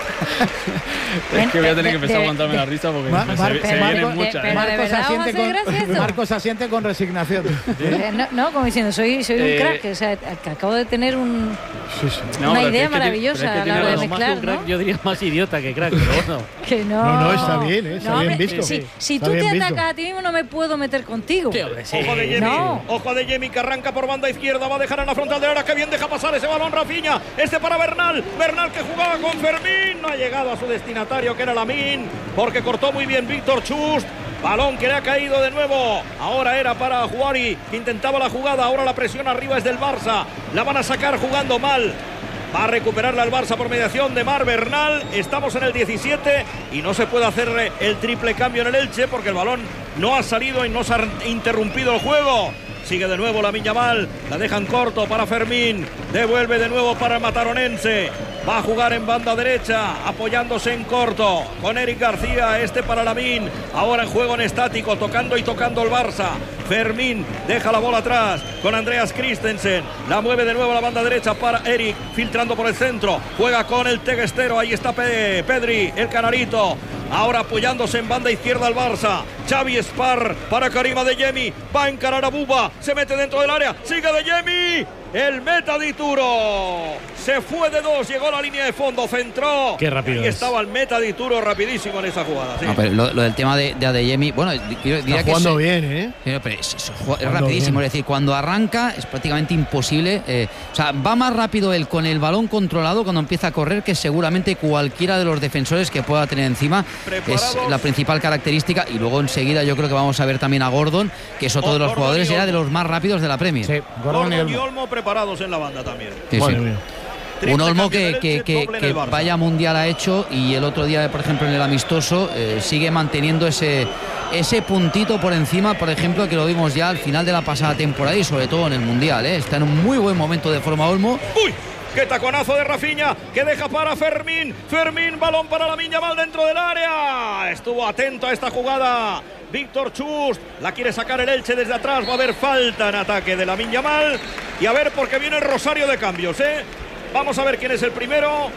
Es que voy a tener que empezar a aguantarme la risa porque Ma- se, Mar- se eh, vienen Marco- muchas. pero ¿eh? de Marcos verdad os asiente, hace gracia con, esto. Marcos asiente con resignación. Eh, No, no, como diciendo, soy, soy Eh, un crack. O sea, que acabo de tener un, No, una pero idea es que tiene- maravillosa Pero es que a la tiene hora de razón, más que mezclar, un crack, ¿no? yo diría más idiota que crack, pero bueno. Que no. No, no, está bien, ¿eh? Está No, bien hombre, visto. Si, si Está tú te bien visto. atacas a ti mismo, no me puedo meter contigo. Ojo de Yemi, No. ojo de Yemi que arranca por banda izquierda, va a dejar en la frontal de ahora, que bien deja pasar ese balón Rafinha, este para Bernal, Bernal que jugaba con Fermín, no ha llegado a su destinatario que era Lamine, porque cortó muy bien Víctor Chust, balón que le ha caído de nuevo, ahora era para Juari, que intentaba la jugada, ahora la presión arriba es del Barça, la van a sacar jugando mal. Va a recuperarla el Barça por mediación de Mar Bernal. Estamos en el diecisiete y no se puede hacer el triple cambio en el Elche porque el balón no ha salido y no se ha interrumpido el juego. Sigue de nuevo Lamine Yamal, la dejan corto para Fermín, devuelve de nuevo para el mataronense, va a jugar en banda derecha, apoyándose en corto, con Eric García, este para Lamine, ahora en juego en estático, tocando y tocando el Barça, Fermín deja la bola atrás, con Andreas Christensen, la mueve de nuevo a la banda derecha para Eric, filtrando por el centro, juega con el teguestero, ahí está Pe- Pedri, el canarito, ahora apoyándose en banda izquierda al Barça, Xavi Espar para Karim Adeyemi, va a encarar a Buba, se mete dentro del área, sigue Adeyemi, el meta de Ituro, se fue de dos, llegó a la línea de fondo, centró, Qué rápido y es. estaba el meta de Ituro rapidísimo en esa jugada. Sí. No, pero lo, lo del tema de, de Adeyemi, bueno, di- diría Está que jugando es, bien, ¿eh? pero, pero es, es- es Jugando rapidísimo, bien. es decir, cuando arranca es prácticamente imposible. eh, o sea, va más rápido él con el balón controlado cuando empieza a correr que seguramente cualquiera de los defensores que pueda tener encima. Es Preparados. la principal característica. Y luego enseguida yo creo que vamos a ver también a Gordon, que es otro Oh, de los Gordon jugadores, y era de Olmo. los más rápidos de la Premier. Sí, Gordon y Gordon y Olmo. Olmo preparados en la banda también. Sí, Madre sí. mía. Triple Un Olmo cambio que, del que, Elche, que- doble en que el Barça. vaya mundial ha hecho y el otro día, por ejemplo, en el amistoso, eh, sigue manteniendo ese, ese puntito por encima, por ejemplo, que lo vimos ya al final de la pasada temporada y sobre todo en el mundial. eh. Está en un muy buen momento de forma Olmo. ¡Uy! ¡Qué taconazo de Rafinha! Que deja para Fermín. Fermín, balón para Lamine Yamal dentro del área. Estuvo atento a esta jugada Víctor Chust. La quiere sacar el Elche desde atrás. Va a haber falta en ataque de Lamine Yamal. Y a ver, porque viene el rosario de cambios, ¿eh? Vamos a ver quién es el primero.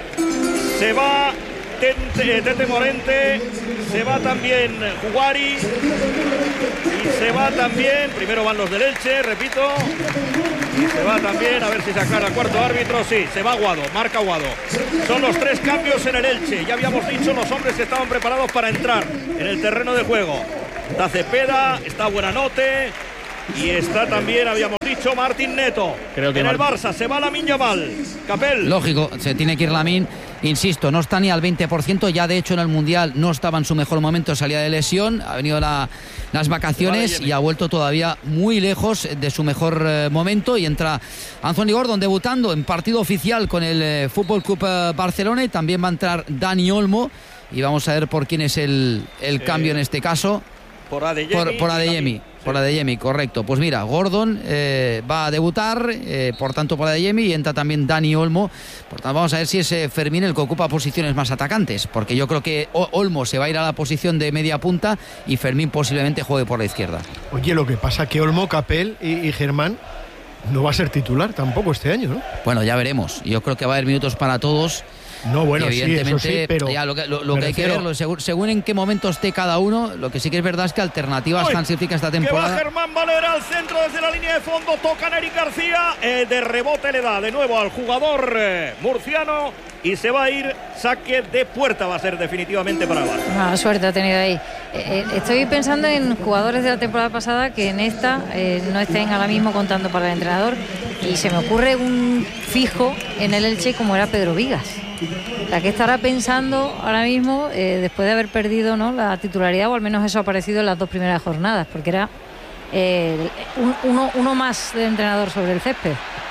Se va Tente, Tete Morente. Se va también Juari. Y se va también. Primero van los del Elche, repito. Y se va también, a ver si se aclara el cuarto árbitro. Sí, se va Guado, marca Guado. Son los tres cambios en el Elche. Ya habíamos dicho los hombres que estaban preparados para entrar en el terreno de juego. Está Cepeda, está Buenanote y está también, habíamos dicho, Martín Neto. Creo que en el Mar- Barça se va Lamine Yamal. Capel. Lógico, se tiene que ir Lamine. Insisto, no está ni al veinte por ciento. Ya de hecho en el Mundial no estaba en su mejor momento, salía de lesión. Ha venido la, las vacaciones y ha vuelto todavía muy lejos de su mejor eh, momento. Y entra Anthony Gordon debutando en partido oficial con el eh, Fútbol Club eh, Barcelona. Y también va a entrar Dani Olmo. Y vamos a ver por quién es el, el Eh, cambio en este caso. Por Adeyemi. Por, por Adeyemi. Por Adeyemi, correcto. Pues mira, Gordon eh, va a debutar, eh, por tanto por Adeyemi, y entra también Dani Olmo. Por tanto, vamos a ver si es eh, Fermín el que ocupa posiciones más atacantes, porque yo creo que o- Olmo se va a ir a la posición de media punta y Fermín posiblemente juegue por la izquierda. Oye, lo que pasa que Olmo, Capel y, y Germán no va a ser titular tampoco este año, ¿no? Bueno, ya veremos. Yo creo que va a haber minutos para todos. No, bueno, Y sí, evidentemente, eso sí, pero ya lo que, lo, lo me que hay que refiero- verlo, según, según en qué momento esté cada uno, lo que sí que es verdad es que alternativas Uy, Hansi Flick esta Que va temporada. Germán Valera al centro desde la línea de fondo. Tocan Eric García. Eh, de rebote le da de nuevo al jugador eh, murciano. Y se va a ir. Saque de puerta va a ser definitivamente para el Barça. Mala suerte ha tenido ahí. Eh, eh, estoy pensando en jugadores de la temporada pasada que en esta eh, no estén ahora mismo contando para el entrenador. Y se me ocurre un fijo en el Elche como era Pedro Vigas. La que estará pensando ahora mismo eh, después de haber perdido, ¿no?, la titularidad, o al menos eso ha aparecido en las dos primeras jornadas, porque era eh, un- uno, uno más de entrenador sobre el césped.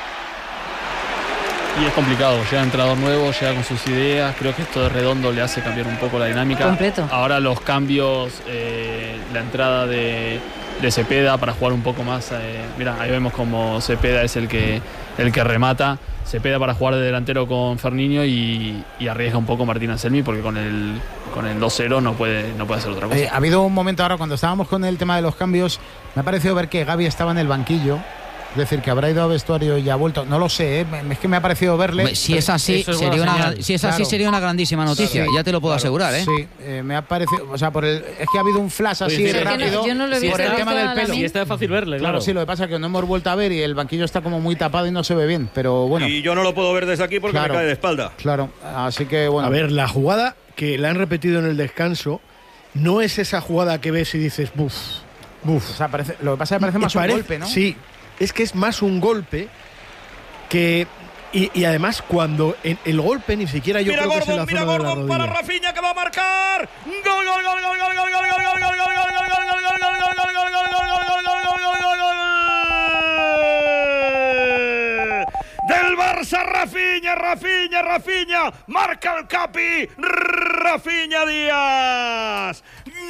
Y es complicado, llega entrenador nuevo, llega con sus ideas. Creo que esto de Redondo le hace cambiar un poco la dinámica. Completo. Ahora los cambios, eh, la entrada de, de Cepeda para jugar un poco más. Eh, mira, ahí vemos como Cepeda es el que, el que remata. Cepeda para jugar de delantero con Ferniño y, y arriesga un poco Martín Anselmi porque con el, con el dos cero no puede, no puede hacer otra cosa. Eh, ha habido un momento ahora cuando estábamos con el tema de los cambios, me ha parecido ver que Gavi estaba en el banquillo. Es decir, que habrá ido a vestuario y ha vuelto. No lo sé, ¿eh? es que me ha parecido verle. Hombre, si es así, Eso sería buena una, señal. si es así Claro. sería una grandísima noticia. Sí, ya te lo puedo claro. asegurar, ¿eh? Sí, eh, me ha parecido. O sea, por el, es que ha habido un flash así Oye, sí, rápido. no- yo no lo he por visto el a tema del pelo. Sí, está fácil verle, Claro, claro. sí, lo que pasa es que no hemos vuelto a ver y el banquillo está como muy tapado y no se ve bien. Pero bueno. Y yo no lo puedo ver desde aquí porque Claro. me cae de espalda. Claro, así que bueno. A ver, la jugada que la han repetido en el descanso no es esa jugada que ves y dices, buf, buf. O sea, parece, lo que pasa es que parece más Parece- un golpe, ¿no? Sí, es que es más un golpe que... Y, y además cuando en el golpe ni siquiera yo Mira creo que es en Gordon, la mira zona de la Gordon para rodilla. Rafinha que va a marcar. Gol, gol, gol, gol, gol, gol, gol, gol, gol, gol, gol, gol, gol, gol, del Barça. Rafinha, Rafinha, Rafinha, marca el Capi, Rafinha Díaz.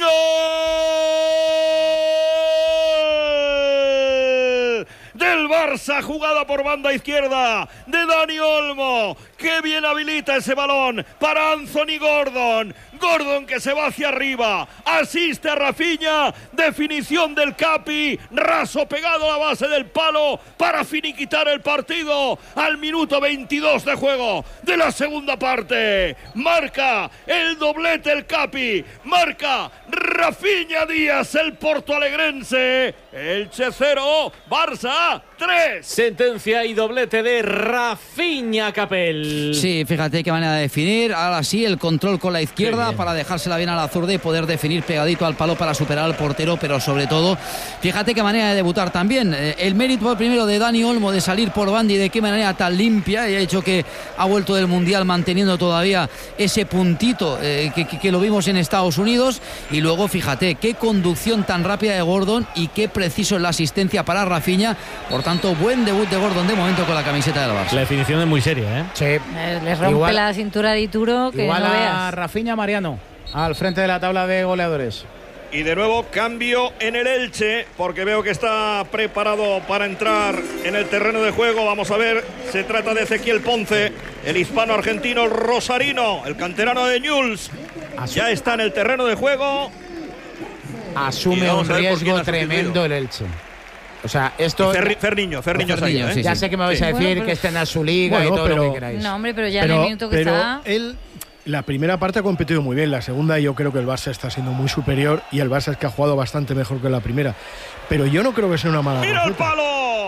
Gol del Barça, jugada por banda izquierda de Dani Olmo. Qué bien habilita ese balón para Anthony Gordon. Gordon que se va hacia arriba, asiste a Rafinha, definición del Capi, raso pegado a la base del palo para finiquitar el partido al minuto veintidós de juego de la segunda parte. Marca el doblete el Capi, marca Rafinha Díaz, el portoalegrense. Elche cero, Barça tres. Sentencia y doblete de Rafinha, Capel. Sí, fíjate qué manera de definir. Ahora sí, el control con la izquierda bien. para dejársela bien a la zurda y poder definir pegadito al palo para superar al portero, pero sobre todo, fíjate qué manera de debutar también. Eh, El mérito primero de Dani Olmo de salir por banda y de qué manera tan limpia, y ha hecho que ha vuelto del Mundial manteniendo todavía ese puntito eh, que, que- que lo vimos en Estados Unidos. Y luego, fíjate, qué conducción tan rápida de Gordon y qué preciso en la asistencia para Rafinha. Por tanto, buen debut de Gordon de momento con la camiseta del Barça. La definición es muy seria, ¿eh? Sí. Eh, Le rompe Igual- la cintura de Ituro que Igual no a veas. Rafinha Mariano, al frente de la tabla de goleadores. Y de nuevo cambio en el Elche, porque veo que está preparado para entrar en el terreno de juego. Vamos a ver, se trata de Ezequiel Ponce, el hispano-argentino, el rosarino, el canterano de Newell's. Ya está en el terreno de juego. Y Asume vamos un a ver por quién riesgo ha sustituido. tremendo el Elche. O sea, esto. Ferri- Ferniño, Ferniño se ha ido, ¿eh? Ya sé que me vais Sí. a decir Bueno, pero- que estén a su liga Bueno, y todo pero- lo que queráis. No, hombre, pero ya Pero, en el minuto que pero está. él, la primera parte ha competido muy bien, la segunda yo creo que el Barça está siendo muy superior y el Barça es que ha jugado bastante mejor que la primera. Pero yo no creo que sea una mala ¡Mira el receta. palo!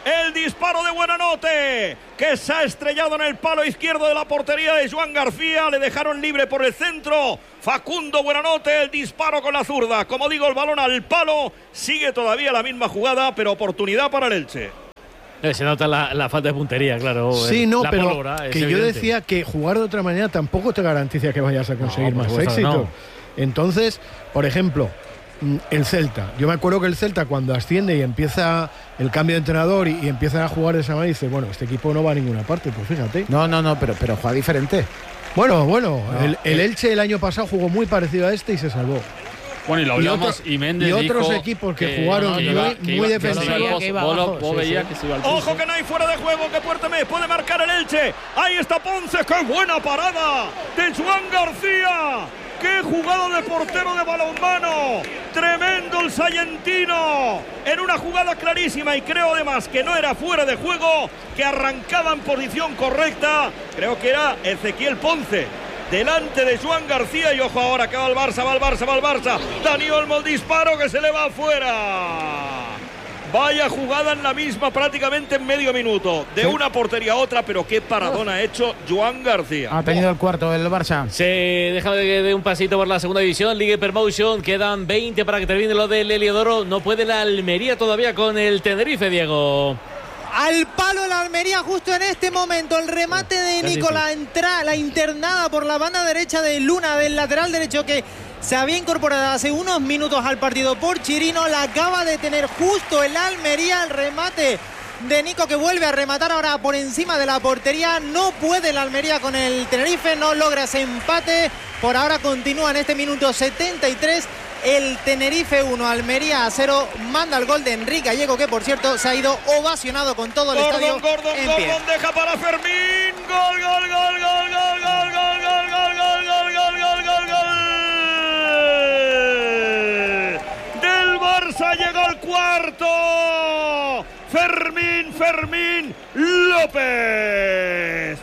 El disparo de Buenanote, que se ha estrellado en el palo izquierdo de la portería de Joan García. Le dejaron libre por el centro. Facundo Buenanote, el disparo con la zurda. Como digo, el balón al palo. Sigue todavía la misma jugada, pero oportunidad para el Elche. Se nota la, la falta de puntería, claro. Sí, no, la pero pólvora, que yo evidente. decía que jugar de otra manera tampoco te garantiza que vayas a conseguir No, más por supuesto éxito. no. Entonces, por ejemplo, el Celta. Yo me acuerdo que el Celta, cuando asciende y empieza el cambio de entrenador y, y empiezan a jugar de esa manera, dice, bueno, este equipo no va a ninguna parte, pues fíjate. No, no, no, pero, pero juega diferente. Bueno, bueno, No, el, el eh. Elche el año pasado jugó muy parecido a este y se salvó. Bueno, y lo hablamos, otro- y Méndez y otros dijo equipos que que- jugaron que muy- iba- muy que iba- defensivos. que iba al Que iba pozo. Vos lo- abajo, vos sí, veías sí. que se iba al pozo. Ojo que no hay fuera de juego, que Puertemés puede marcar el Elche. Ahí está Ponce, qué buena parada de Joan García. ¡Qué jugada de portero de balonmano! Tremendo el sayentino. En una jugada clarísima, y creo además que no era fuera de juego, que arrancaba en posición correcta. Creo que era Ezequiel Ponce. Delante de Joan García, y ojo ahora que va el Barça, va el Barça, va el Barça. Dani Olmo, el disparo que se le va afuera. Vaya jugada en la misma, prácticamente en medio minuto. De Sí. una portería a otra, pero qué paradón ha hecho Joan García. Ha tenido el cuarto el Barça. Se deja de, de un pasito por la segunda división, Liga Promotion. Quedan veinte para que termine lo del Heliodoro. No puede la Almería todavía con el Tenerife, Diego. Al palo la Almería justo en este momento. El remate de Casi Nico, sí. la, entra, la internada por la banda derecha de Luna, del lateral derecho, que se había incorporado hace unos minutos al partido por Chirino. La acaba de tener justo el Almería. El remate de Nico, que vuelve a rematar ahora por encima de la portería. No puede la Almería con el Tenerife, no logra ese empate. Por ahora continúa en este minuto setenta y tres. El Tenerife uno, Almería cero. Manda el gol de Enrique Gallego, que por cierto se ha ido ovacionado con todo el estadio Gordon, Gordon, en pie. Gordon deja para Fermín. Gol, gol, gol, gol, gol, gol, gol, gol, gol, gol, gol, gol, gol, gol, gol. Del Barça llegó el cuarto. Fermín, Fermín López.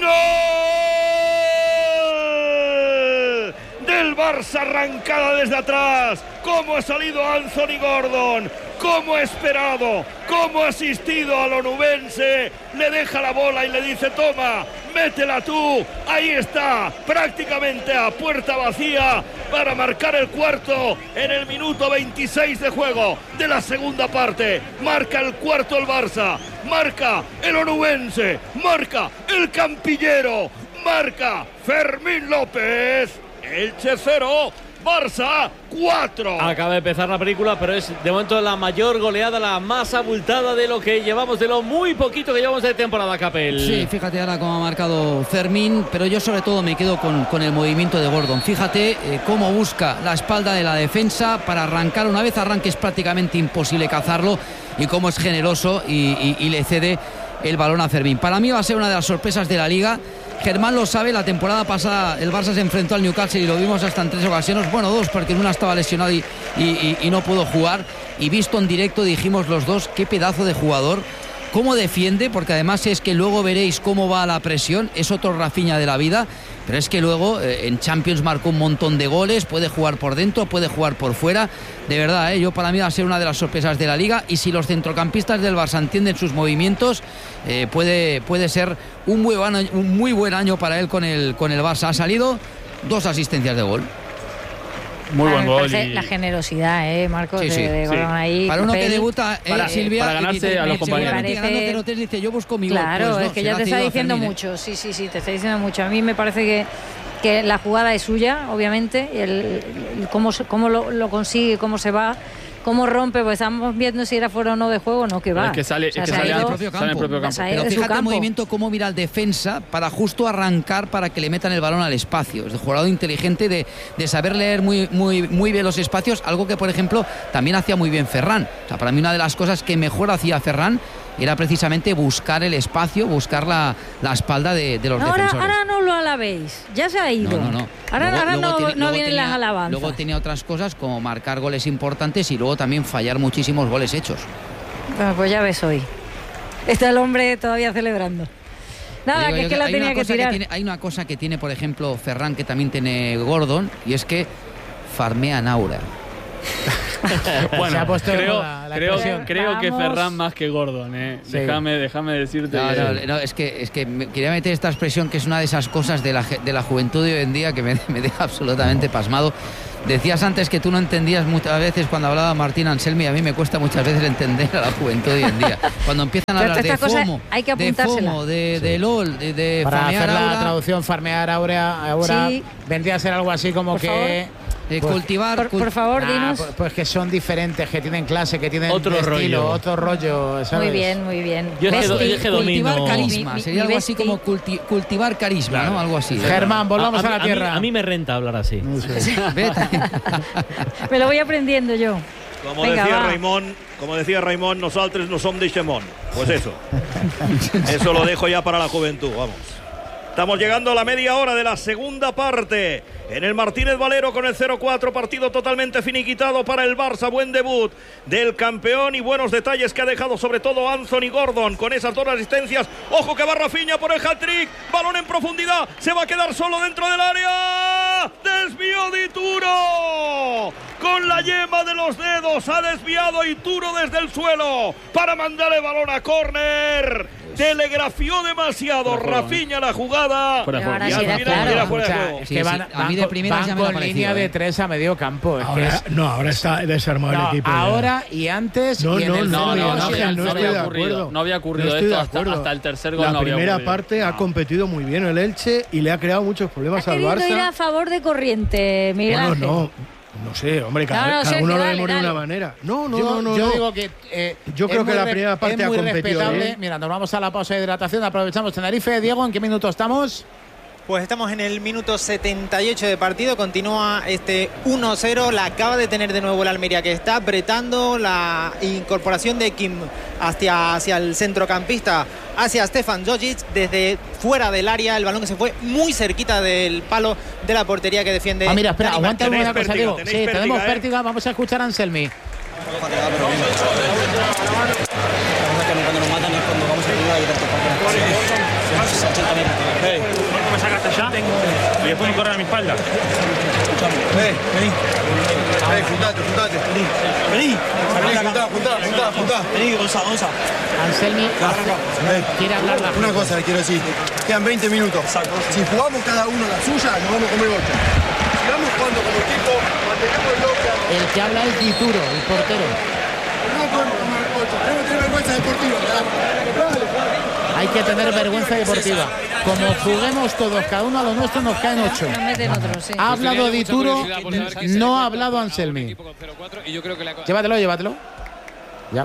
¡Gol! Del Barça, arrancada desde atrás. Cómo ha salido Anthony Gordon, cómo ha esperado, cómo ha asistido al onubense. Le deja la bola y le dice, toma, métela tú. Ahí está, prácticamente a puerta vacía, para marcar el cuarto en el minuto veintiséis de juego de la segunda parte. Marca el cuarto el Barça, marca el onubense, marca el campillero, marca Fermín López. Elche cero, Barça cuatro. Acaba de empezar la película, pero es de momento la mayor goleada, la más abultada de lo que llevamos, de lo muy poquito que llevamos de temporada, Capel. Sí, fíjate ahora cómo ha marcado Fermín, pero yo sobre todo me quedo con, con el movimiento de Gordon. Fíjate eh, cómo busca la espalda de la defensa para arrancar. Una vez arranque es prácticamente imposible cazarlo, y cómo es generoso y, y, y le cede el balón a Fermín. Para mí va a ser una de las sorpresas de la Liga. Germán lo sabe, la temporada pasada el Barça se enfrentó al Newcastle y lo vimos hasta en tres ocasiones, bueno, dos, porque en una estaba lesionado y, y, y, y no pudo jugar, y visto en directo dijimos los dos, qué pedazo de jugador, cómo defiende, porque además es que luego veréis cómo va la presión, es otro Rafinha de la vida, pero es que luego eh, en Champions marcó un montón de goles, puede jugar por dentro, puede jugar por fuera, de verdad, eh, yo para mí va a ser una de las sorpresas de la Liga, y si los centrocampistas del Barça entienden sus movimientos, eh, puede, puede ser un muy, buen año, un muy buen año para él con el, con el Barça. Ha salido dos asistencias de gol. Muy Ah, buen me gol. parece y- la generosidad, ¿eh, Marcos? Sí, de, sí, de sí. Gordon ahí. Para uno que papel. debuta, eh, Para- Silvia, para ganarse y dice, a los me- compañeros. seguramente ganando Parece- cero tres, dice, yo busco mi gol. Claro, Pues no, es que se ya lo te ha está cedido a diciendo Fermín, ¿eh? mucho. Sí, sí, sí, te está diciendo mucho. A mí me parece que, que la jugada es suya, obviamente. El, el- cómo, se- cómo lo, lo consigue, cómo se va, cómo rompe. Pues estamos viendo si era fuera o no de juego, no que va. Es que sale, O sea, es que se ha sale ido- al propio sale en el campo. propio campo. Se ha Pero ido de su fíjate el campo. movimiento, cómo mira el defensa para justo arrancar, para que le metan el balón al espacio. Es de jugador inteligente, de, de saber leer muy, muy, muy bien los espacios, algo que, por ejemplo, también hacía muy bien Ferran. O sea, para mí una de las cosas que mejor hacía Ferran era precisamente buscar el espacio, buscar la, la espalda de, de los No, ahora, defensores. ahora no lo alabéis. Ya se ha ido. No, no, no. Ahora, Luego- ahora luego no, tiene- no luego vienen tenía- las alabanzas. Luego tenía otras cosas como marcar goles importantes y luego también fallar muchísimos goles hechos. Bueno, pues ya ves hoy. Está el hombre todavía celebrando. Nada, Digo que yo es que la hay tenía una que cosa tirar. tiene- hay una cosa que tiene, por ejemplo, Ferran, que también tiene Gordon, y es que farmea Naura. Bueno, Se ha puesto de creo, moda la creo, expresión. creo que Vamos. Ferran más que Gordon, ¿eh? Sí. Déjame, déjame decirte. No, que- no, no, es que, es que me- quería meter esta expresión que es una de esas cosas de la, ge- de la juventud de hoy en día que me, me deja absolutamente pasmado. Decías antes que tú no entendías muchas veces cuando hablaba Martín Anselmi, a mí me cuesta muchas veces entender a la juventud de hoy en día. Cuando empiezan a Pero hablar de estas cosas FOMO, hay que de apuntársela. FOMO, de, de LOL, de, de Para farmear hacer la ahora, traducción, farmear ahora, ahora Sí. vendría a ser algo así como Por que... favor. de Pues- cultivar... Por, cul- por favor, Nah, dinos. pues, pues que son diferentes, que tienen clase, que tienen Otro estilo, rollo. otro rollo, ¿sabes? Muy bien, muy bien. Yo es que, Besti. yo es que domino. cultivar carisma, Mi- mi- sería mi algo así Besti. como culti- cultivar carisma, ¿no? Algo así. Germán, volvamos a, a, la a mí- tierra. a mí me renta hablar así. Vete. Me lo voy aprendiendo yo. Como Venga, decía va. Raimón, como decía Raimón, nosotros no somos de Xemón. Pues eso. Eso lo dejo ya para la juventud, vamos. Estamos llegando a la media hora de la segunda parte. En el Martínez Valero con el cero cuatro, partido totalmente finiquitado para el Barça. Buen debut del campeón y buenos detalles que ha dejado sobre todo Anthony Gordon con esas dos asistencias. Ojo que va Rafinha por el hat-trick. Balón en profundidad. Se va a quedar solo dentro del área. Desvío de Ituro. Con la yema de los dedos ha desviado Ituro desde el suelo para mandar el balón a córner. Telegrafió demasiado Rafinha la jugada. Fuera de juego. Ahora Y sí al era final claro. era fuera de O sea, juego. es Sí, que sí, van, a van mí de con- primeras van ya me ha con parecido, línea ¿eh? de tres a medio campo. Es que Ahora, es- no, ahora está desarmado no, el equipo. ya. ahora y antes No, y en no, el no, No, cero no, no, no, ocho y Ángel, había, el no no estoy había de ocurrido. acuerdo. No había ocurrido No estoy esto de hasta, acuerdo. hasta el tercer gol. La no había primera ocurrido. parte ha competido muy bien el Elche y le ha creado muchos problemas Ha al querido ir Barça. a favor de corriente, Miguel Bueno, Ángel. no, no sé, hombre, cada, No, no, cada Sergio, uno lo dale, vemos de dale. una manera. No, no, yo, no, no. yo no. digo que eh, Yo es creo que muy la re- primera parte es ha muy competido respetable. bien. Mira, nos vamos a la pausa de hidratación, aprovechamos Tenerife. Diego, ¿en qué minuto estamos? Pues estamos en el minuto setenta y ocho de partido, continúa este uno cero, la acaba de tener de nuevo el Almería que está apretando la incorporación de Kim hacia, hacia el centrocampista, hacia Stefan Jogic, desde fuera del área, el balón que se fue muy cerquita del palo de la portería que defiende. Ah, mira, espera, Dani aguanta Martín. una cosa, pértiga, Diego. tenéis Sí, pértiga, tenemos ¿eh? pértiga, vamos a escuchar a Anselmi. Cuando nos matan es cuando vamos a ayudar a evitar ochenta metros. ¿Me sacaste ya? Y después me corren a mi espalda. Ven, vení. Ven, juntate, juntate. Vení. Vení. Juntá, juntá, juntá, juntá. Vení, Gonza, Gonza. Anselmi quiere hablar la Una cosa le quiero decir, quedan veinte minutos. Si jugamos cada uno la suya, nos vamos a comer ocho. Si vamos jugando como equipo, mantenemos el bloque. El que habla es Dituro, el portero. No podemos comer ocho, tenemos que tener vergüenza deportiva. Hay que tener vergüenza deportiva. Como juguemos todos, cada uno a lo nuestro, nos caen ocho. Nos meten otros, sí. Ha hablado Dituro, no ha hablado Anselmi. Llévatelo, llévatelo. Ya.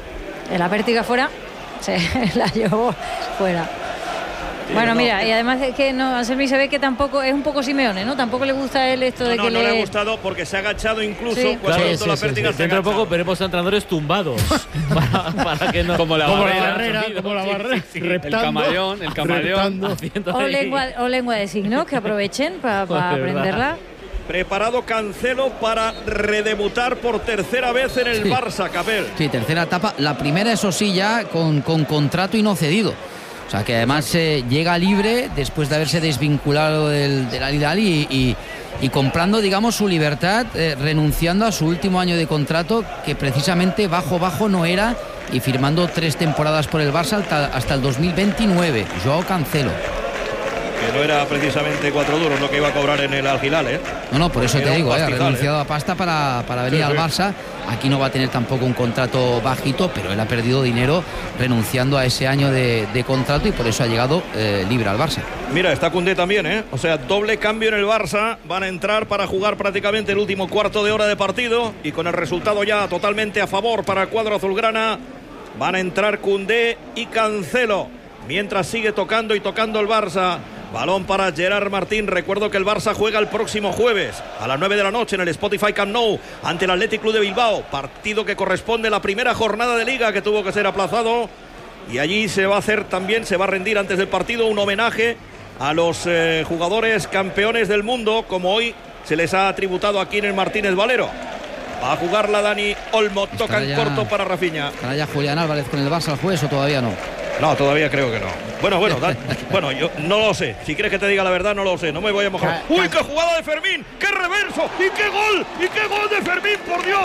La pértiga fuera, se la llevó fuera. Bueno, no, mira, eh. y además es que no, Anselmi se ve que tampoco es un poco Simeone, ¿no? Tampoco le gusta a él esto No, de no, que no le... le ha gustado porque se ha agachado incluso Sí. cuando Claro, ha roto sí, la sí, pértiga. sí. se ha Dentro de poco agachado. veremos a entrenadores tumbados para, para que no. Como la Como la barrera, barrera, sonido. como la Sí, barrera, sí, sí. El reptando, camaleón, el camaleón. reptando. haciendo O ahí- lengua, o lengua de signos, que aprovechen para Joder, ¿verdad? aprenderla. Preparado Cancelo para redebutar por tercera vez en el Sí. Barça, Capel. Sí, tercera etapa. La primera, eso sí, ya con, con contrato y no cedido. O sea, que además eh, llega libre después de haberse desvinculado del, del Al Hilal y, y, y comprando, digamos, su libertad, eh, renunciando a su último año de contrato, que precisamente bajo, bajo no era, y firmando tres temporadas por el Barça hasta, hasta el dos mil veintinueve. Joao Cancelo. Que no era precisamente cuatro duros lo que iba a cobrar en el Al Hilal, ¿eh? No, no, por eso Era te un digo, eh, ha pastizal, renunciado ¿eh? a pasta para, para venir Sí, al sí. Barça. Aquí no va a tener tampoco un contrato bajito, pero él ha perdido dinero renunciando a ese año de, de contrato y por eso ha llegado eh, libre al Barça. Mira, está Koundé también, ¿eh? O sea, doble cambio en el Barça. Van a entrar para jugar prácticamente el último cuarto de hora de partido y con el resultado ya totalmente a favor para el cuadro azulgrana. Van a entrar Koundé y Cancelo. Mientras sigue tocando y tocando el Barça. Balón para Gerard Martín. Recuerdo que el Barça juega el próximo jueves a las nueve de la noche en el Spotify Camp Nou ante el Athletic Club de Bilbao. Partido que corresponde a la primera jornada de Liga que tuvo que ser aplazado. Y allí se va a hacer también, se va a rendir antes del partido un homenaje a los eh, jugadores campeones del mundo, como hoy se les ha tributado aquí en el Martínez Valero. Va a jugarla Dani Olmo. Toca en ya- corto para Rafinha. ¿Estará ya Julián Álvarez con el Barça al jueves o todavía no? No, todavía creo que no. Bueno, bueno, da- bueno, yo no lo sé. Si quieres que te diga la verdad, no lo sé. No me voy a mojar. ¡Uy, qué jugada de Fermín! ¡Qué reverso! ¡Y qué gol! ¡Y qué gol de Fermín, por Dios!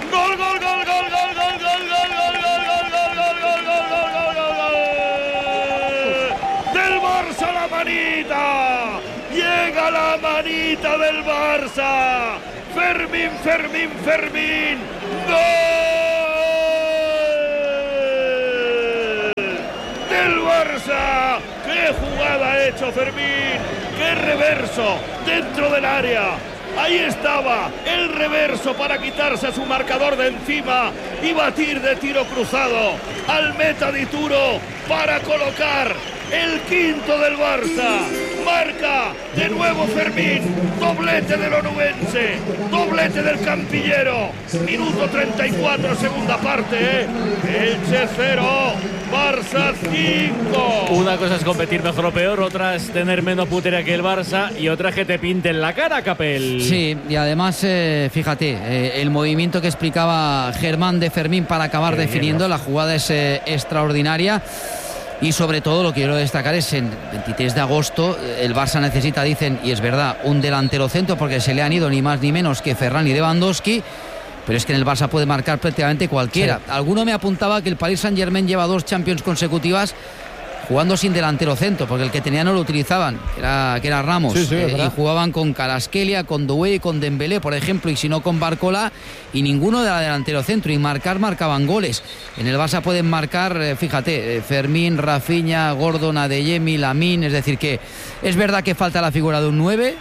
Gol, gol, gol, gol, gol, gol, gol, gol, gol, gol, gol, gol, gol, gol, gol, gol, gol, gol. Del Barça la manita. Llega la manita del Barça. Fermín, Fermín, Fermín. ¡Gol! Del Barça. ¡Qué jugada ha hecho Fermín! ¡Qué reverso dentro del área! Ahí estaba el reverso para quitarse a su marcador de encima y batir de tiro cruzado al meta di Turo para colocar el quinto del Barça. Marca de nuevo Fermín, doblete del onubense, doblete del campillero. Minuto treinta y cuatro, segunda parte, ¿eh? Elche cero, Barça cinco. Una cosa es competir mejor o peor, otra es tener menos putería que el Barça y otra es que te pinten la cara, Capel. Sí, y además, eh, fíjate, eh, el movimiento que explicaba Germán de Fermín para acabar Qué definiendo, bien, la jugada es eh, extraordinaria. Y sobre todo lo que quiero destacar es en veintitrés de agosto el Barça necesita, dicen, y es verdad, un delantero centro porque se le han ido ni más ni menos que Ferran y Lewandowski, pero es que en el Barça puede marcar prácticamente cualquiera. Sí. Alguno me apuntaba que el Paris Saint-Germain lleva dos Champions consecutivas jugando sin delantero centro, porque el que tenía no lo utilizaban, que era, que era Ramos, sí, sí, eh, y jugaban con Kvaratskhelia, con Doué y con Dembélé, por ejemplo, y si no con Barcola, y ninguno de la delantero centro, y marcar marcaban goles. En el Barça pueden marcar, eh, fíjate, eh, Fermín, Rafinha, Gordon, Adeyemi, Lamine, es decir que es verdad que falta la figura de un nueve,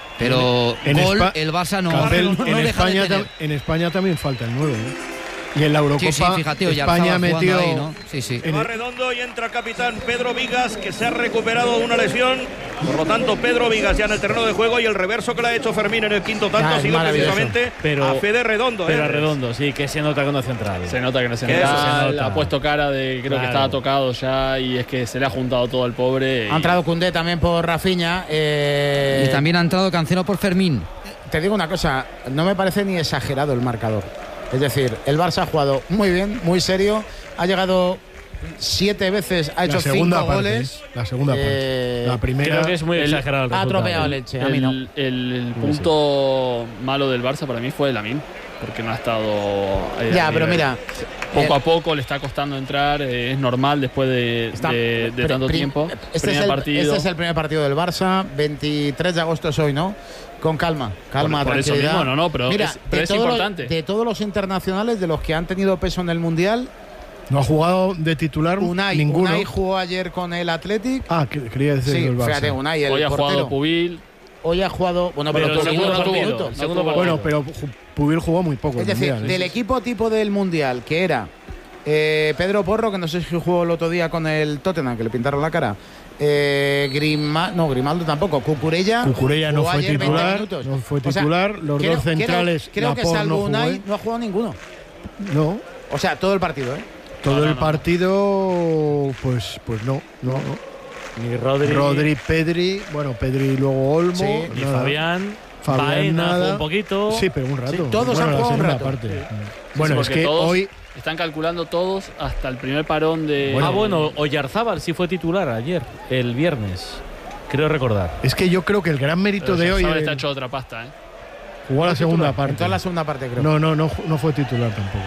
pero en, en gol Espa- el Barça no, Capel, no, no en, deja España de tener. tam- en España también falta el nueve, ¿eh? Y en la Eurocopa, sí, sí, fíjate, España metió ahí, ¿no? Sí, sí. Va redondo y entra el capitán Pedro Vigas, que se ha recuperado de una lesión. Por lo tanto, Pedro Vigas ya en el terreno de juego, y el reverso que le ha hecho Fermín en el quinto tanto ha sido precisamente pero, a Fede Redondo. Pero ¿eh? a Redondo, sí, que se nota que no es central. Se nota que no es central. Se ha puesto cara de, creo claro. que estaba tocado ya, y es que se le ha juntado todo al pobre. Ha entrado Koundé también por Rafinha. Eh... Y también ha entrado Cancelo por Fermín. Te digo una cosa, no me parece ni exagerado el marcador. Es decir, el Barça ha jugado muy bien, muy serio, ha llegado siete veces, ha hecho cinco parte, goles. La segunda eh, parte. La primera. Creo que es muy el, exagerado. El ha atropellado el Elche, a mí no. El, el, el punto malo del Barça para mí fue Lamine, porque no ha estado. Eh, ya, pero mira. Poco eh, a poco le está costando entrar, eh, es normal después de, está, de, de tanto prim, tiempo. Este es, el, este es el primer partido del Barça, veintitrés de agosto es hoy, ¿no? Con calma, calma, por, por tranquilidad. Eso mismo, no, no, pero Mira, es, pero de, es todo importante. Lo, de todos los internacionales, de los que han tenido peso en el Mundial, no ha jugado de titular Unai, ninguno. Unai jugó ayer con el Athletic. Ah, que, quería decir sí, el Barça. Fíjate, Unai, el Hoy ha portero. jugado Pubil. Hoy ha jugado, bueno, pero, pero Pubil no tuvo minutos. No tuvo bueno, pero Pubil jugó muy poco. Es decir, mundial, del ¿eh? equipo tipo del Mundial, que era eh, Pedro Porro, que no sé si jugó el otro día con el Tottenham, que le pintaron la cara. Eh, Grima, no, Grimaldo tampoco. Cucurella. Cucurella no fue titular. No fue titular. O sea, los creo, dos centrales. Creo, creo que salvo no Unai no ha jugado ninguno. No. O sea, todo el partido, ¿eh? Todo no, no, el no. partido, pues, pues no, no, no. Ni Rodri. Rodri, Pedri, bueno, Pedri y luego Olmo. Sí, Ni nada. Fabián. Fabián Baena, nada. un poquito. Sí, pero un rato. Sí, todos bueno, han la jugado un segunda rato. parte. Sí. Bueno, Sí, es porque que todos hoy están calculando todos hasta el primer parón de. Bueno, ah, bueno, Oyarzábal sí fue titular ayer, el viernes. Creo recordar. es que yo creo que el gran mérito Pero de hoy Oyarzábal eh, está hecho otra pasta, ¿eh? jugó a la segunda En parte. toda la segunda parte, creo. No, no, no, no fue titular tampoco.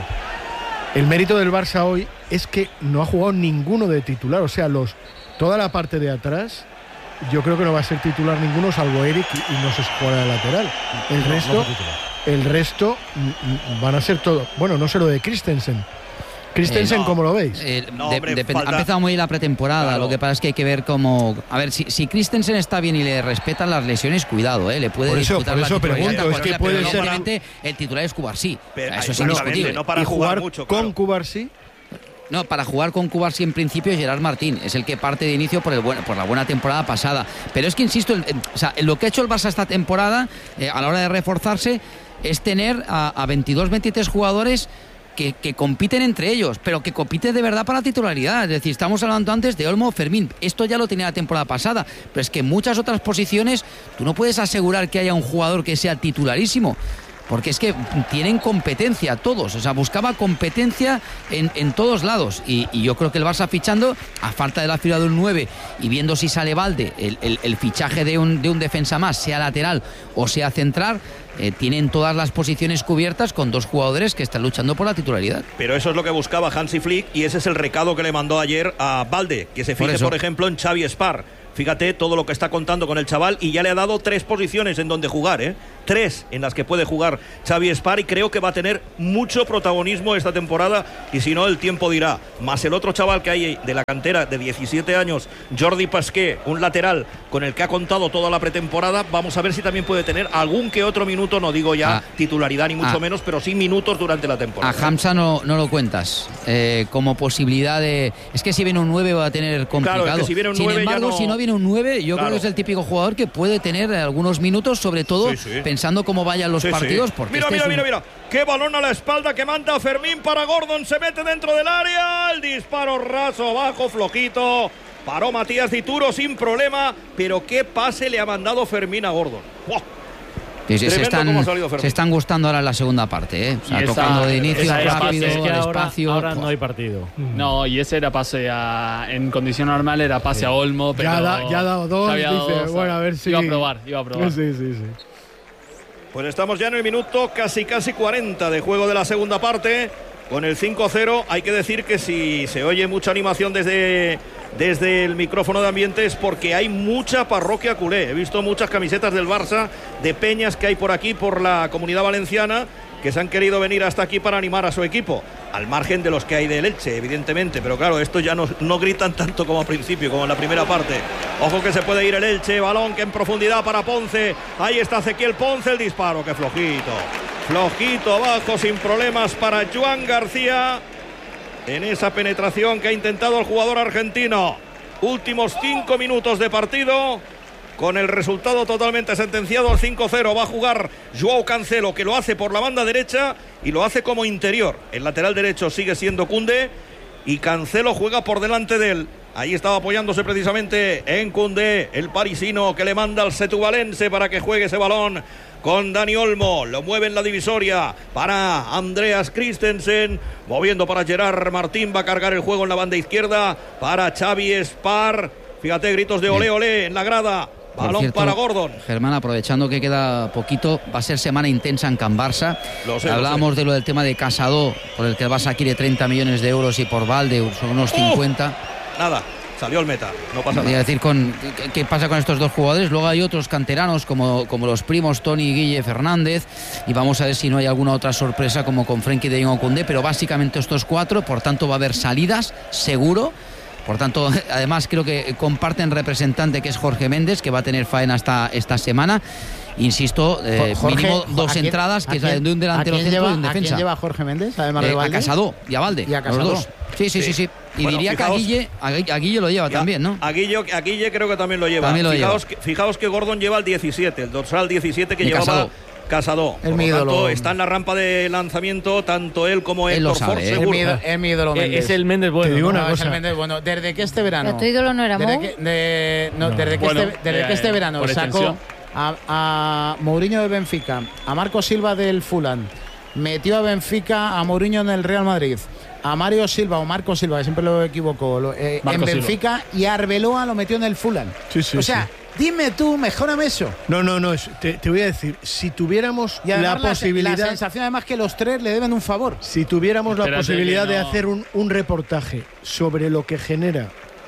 El mérito del Barça hoy es que no ha jugado ninguno de titular, o sea, los toda la parte de atrás. Yo creo que no va a ser titular ninguno, salvo Eric, y, y no sé si jugará de lateral. El No, resto, no fue titular. el resto mm, mm, van a ser todo. Bueno, no sé lo de Christensen. Christensen, Eh, no. ¿cómo lo veis? Eh, No, de- hombre, depende- falta- Ha empezado muy la pretemporada, Claro. lo que pasa es que hay que ver cómo... A ver, si, si Christensen está bien y le respetan las lesiones, cuidado, ¿eh? Le puede Por eso- disputar por la eso titularidad pregunto, a es que cualquiera, puede pero ser- evidentemente el titular es Cubarsí. Pero, Eso es exactamente, indiscutible. no para y jugar, jugar mucho, con claro. Cubarsí. No, para jugar con Cubarsí en principio es Gerard Martín, es el que parte de inicio por, el buen, por la buena temporada pasada. Pero es que, insisto, el- o sea, lo que ha hecho el Barça esta temporada, eh, a la hora de reforzarse, es tener a, a veintidós, veintitrés jugadores que, que compiten entre ellos, pero que compiten de verdad para la titularidad. Es decir, estamos hablando antes de Olmo, Fermín. Esto ya lo tenía la temporada pasada, pero es que en muchas otras posiciones tú no puedes asegurar que haya un jugador que sea titularísimo. porque es que tienen competencia todos, o sea, buscaba competencia en, en todos lados, y, y yo creo que el Barça fichando, a falta de la figura de un nueve y viendo si sale Balde, el, el, el fichaje de un, de un defensa más, sea lateral o sea central, eh, tienen todas las posiciones cubiertas con dos jugadores que están luchando por la titularidad. Pero eso es lo que buscaba Hansi Flick, y ese es el recado que le mandó ayer a Balde, que se fije, por, por ejemplo, en Xavi Spar. Fíjate todo lo que está contando con el chaval, y ya le ha dado tres posiciones en donde jugar, ¿eh? Tres en las que puede jugar Xavi Spar, y creo que va a tener mucho protagonismo esta temporada, y si no, el tiempo dirá. Más el otro chaval que hay de la cantera de diecisiete años, Jordi Pasqué, un lateral con el que ha contado toda la pretemporada. Vamos a ver si también puede tener algún que otro minuto, no digo ya ah, titularidad ni mucho ah, menos, pero sí minutos durante la temporada. A Hamza no, no lo cuentas eh, como posibilidad de... Es que si viene un nueve va a tener complicado. Claro, es que si viene un Sin nueve embargo, ya no... si no viene un nueve, yo claro. creo que es el típico jugador que puede tener algunos minutos, sobre todo sí, sí. pensando cómo vayan los sí, partidos. Sí. Porque mira, este mira, un... mira, mira. Qué balón a la espalda que manda Fermín para Gordon. Se mete dentro del área. El disparo raso, bajo, flojito. Paró Matías Dituro sin problema. Pero qué pase le ha mandado Fermín a Gordon. ¡Wow! Sí, sí, se, están, se están gustando ahora en la segunda parte, ¿eh? O sea, tocando de inicio, rápido, es que ahora, despacio. Ahora no hay partido. No, y ese era pase a... En condición normal era pase sí. a Olmo, pero... Ya, da, ya ha dado dos, dice, dos, bueno, a ver si... Iba a probar, iba a probar. Sí, sí, sí. Pues estamos ya en el minuto casi, casi cuarenta de juego de la segunda parte. Con el cinco cero, hay que decir que si se oye mucha animación desde, desde el micrófono de ambiente es porque hay mucha parroquia culé. He visto muchas camisetas del Barça, de peñas que hay por aquí, por la Comunidad Valenciana, que se han querido venir hasta aquí para animar a su equipo, al margen de los que hay del Elche, evidentemente, pero claro, estos ya no, no gritan tanto como al principio, como en la primera parte. Ojo que se puede ir el Elche, balón que en profundidad para Ponce, ahí está Ezequiel Ponce, el disparo, que flojito, flojito abajo, sin problemas para Joan García, en esa penetración que ha intentado el jugador argentino. Últimos cinco minutos de partido, con el resultado totalmente sentenciado al cinco cero. Va a jugar Joao Cancelo, que lo hace por la banda derecha y lo hace como interior. El lateral derecho sigue siendo Koundé y Cancelo juega por delante de él. Ahí estaba apoyándose precisamente en Koundé, el parisino que le manda al setubalense para que juegue ese balón con Dani Olmo. Lo mueve en la divisoria para Andreas Christensen, moviendo para Gerard Martín. Va a cargar el juego en la banda izquierda para Xavi Spar. Fíjate, gritos de olé, olé en la grada. Balón cierto, para Gordon. Germán, aprovechando que queda poquito, va a ser semana intensa en Can Barça. Lo sé, Hablábamos lo sé. de lo del tema de Casado, por el que el Barça quiere treinta millones de euros y por Balde son unos cincuenta. Uh, nada, salió el meta, no pasa nada. decir, con, ¿qué, ¿qué pasa con estos dos jugadores? Luego hay otros canteranos como, como los primos Tony y Guille Fernández, y vamos a ver si no hay alguna otra sorpresa como con Frenkie de Jong o Koundé, pero básicamente estos cuatro, por tanto va a haber salidas, seguro. Por tanto, además creo que comparten representante, que es Jorge Méndez, que va a tener faena esta, esta semana. Insisto, eh, Jorge, mínimo dos quién, entradas, que es la de un delantero centro lleva, y un defensa. ¿A quién lleva Jorge Méndez? Además de eh, a Casado y a Balde, y a Casado. los dos. Sí, sí, sí, sí. Y bueno, diría fijaos, que a Guille, a Guille lo lleva ya, también, ¿no? A Guille, a Guille creo que también lo lleva. También lo fijaos, lleva. Que, fijaos que Gordon lleva el diecisiete, el dorsal diecisiete que y llevaba Casado. Casado. El Por lo lo tanto, ídolo. está en la rampa de lanzamiento tanto él como él Héctor lo sabe, Ford, ¿eh? seguro. Es mi ídolo Méndez. Es el Méndez bueno. Te digo no, una no, cosa. es el Méndez bueno. Desde que este verano. ¿Tu ídolo no era Desde Mo? que, de, no, No. desde que Bueno, este, desde eh, que este verano por sacó extensión. a, a Mourinho del Benfica, a Marco Silva del Fulham, metió a Benfica a Mourinho en el Real Madrid, a Mario Silva o Marco Silva, que siempre lo equivoco, lo, eh, en Benfica, y a Arbeloa lo metió en el Fulham. Sí, sí, o sea, sí. dime tú, mejórame eso. No, no, no, te, te voy a decir, si tuviéramos Y la además posibilidad... La sensación además que los tres le deben un favor. Si tuviéramos la Espérate posibilidad que no- de hacer un, un reportaje sobre lo que genera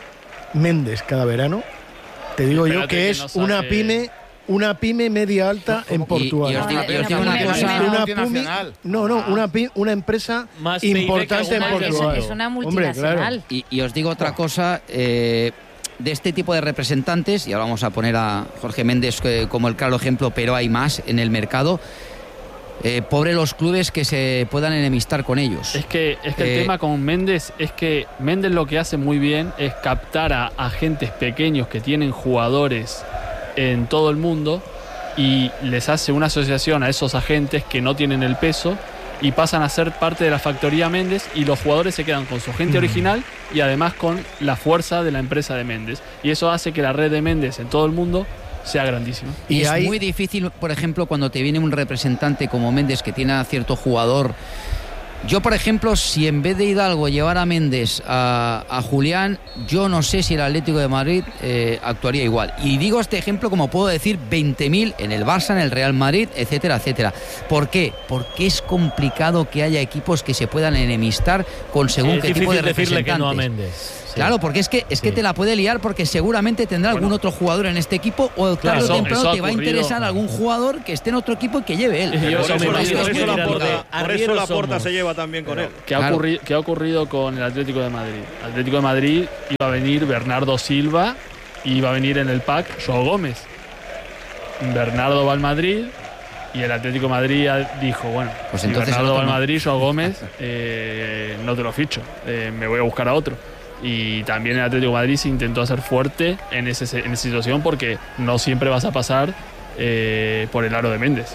Méndez cada verano, te digo yo Espérate que que es no saque- una pyme, una pyme media alta en Portugal. y os digo- y os digo Una una pyme- cosa- una multinacional. pyme- no, no, una, pi- una empresa Más P I B que importante en alguna Es, Portugal. es una Hombre, multinacional. claro. Y, y os digo otra cosa, eh, de este tipo de representantes, y ahora vamos a poner a Jorge Méndez eh, como el claro ejemplo, pero hay más en el mercado. Eh, pobre los clubes que se puedan enemistar con ellos. Es que, es que Eh, el tema con Méndez es que Méndez lo que hace muy bien es captar a agentes pequeños que tienen jugadores en todo el mundo y les hace una asociación a esos agentes que no tienen el peso y pasan a ser parte de la factoría Méndez, y los jugadores se quedan con su gente original y además con la fuerza de la empresa de Méndez. Y eso hace que la red de Méndez en todo el mundo sea grandísima. Y, y es hay... muy difícil, por ejemplo, cuando te viene un representante como Méndez que tiene a cierto jugador. Yo, por ejemplo, si en vez de Hidalgo llevar a Méndez a, a Julián, yo no sé si el Atlético de Madrid eh, actuaría igual. Y digo este ejemplo como puedo decir veinte mil en el Barça, en el Real Madrid, etcétera, etcétera. ¿Por qué? Porque es complicado que haya equipos que se puedan enemistar con según sí, qué tipo de decirle representantes. Que no a Méndez. Sí. Claro, porque es que es sí. que te la puede liar porque seguramente tendrá bueno. algún otro jugador en este equipo o claro, tarde o eso, temprano eso te va a interesar algún jugador que esté en otro equipo y que lleve él. Y por, eso, por, eso, por, eso la porta, por eso la Porta se lleva también con él. ¿Qué ha, claro. ocurrido, ¿Qué ha ocurrido con el Atlético de Madrid? El Atlético de Madrid iba a venir Bernardo Silva y iba a venir en el pack Joao Gómez. Bernardo va al Madrid y el Atlético de Madrid dijo, bueno, pues si Bernardo va al Madrid, Joao Gómez, eh, no te lo ficho, eh, me voy a buscar a otro. Y también el Atlético de Madrid se intentó hacer fuerte en, ese, en esa situación porque no siempre vas a pasar eh, por el aro de Méndez.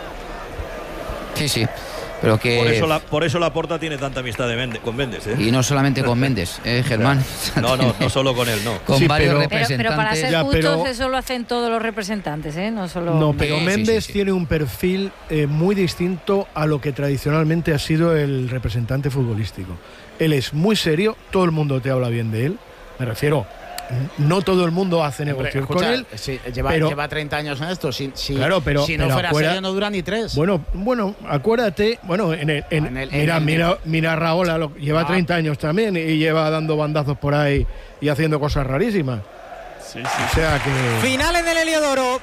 Sí, sí. Pero que... Por eso la, por eso la Porta tiene tanta amistad de Méndez, con Méndez. ¿eh? Y no solamente con Méndez, ¿eh, Germán? No, no, no solo con él, no. Con sí, varios pero, representantes. Pero, pero para ser ya, justos, pero, eso lo hacen todos los representantes, ¿eh? No solo. No, pero sí, Méndez sí, sí, sí. tiene un perfil eh, muy distinto a lo que tradicionalmente ha sido el representante futbolístico. Él es muy serio, todo el mundo te habla bien de él. Me refiero, no todo el mundo hace negocios con él. Sí, lleva, pero, lleva treinta años en esto. Si, si, claro, pero, si no pero fuera acuerda, serio, no dura ni tres. Bueno, bueno, acuérdate, bueno, en el, en, en el, mira, en mira, mira Raola, lo, lleva ah. treinta años también y lleva dando bandazos por ahí y haciendo cosas rarísimas. Sí, sí. O sea que. Finales del Heliodoro.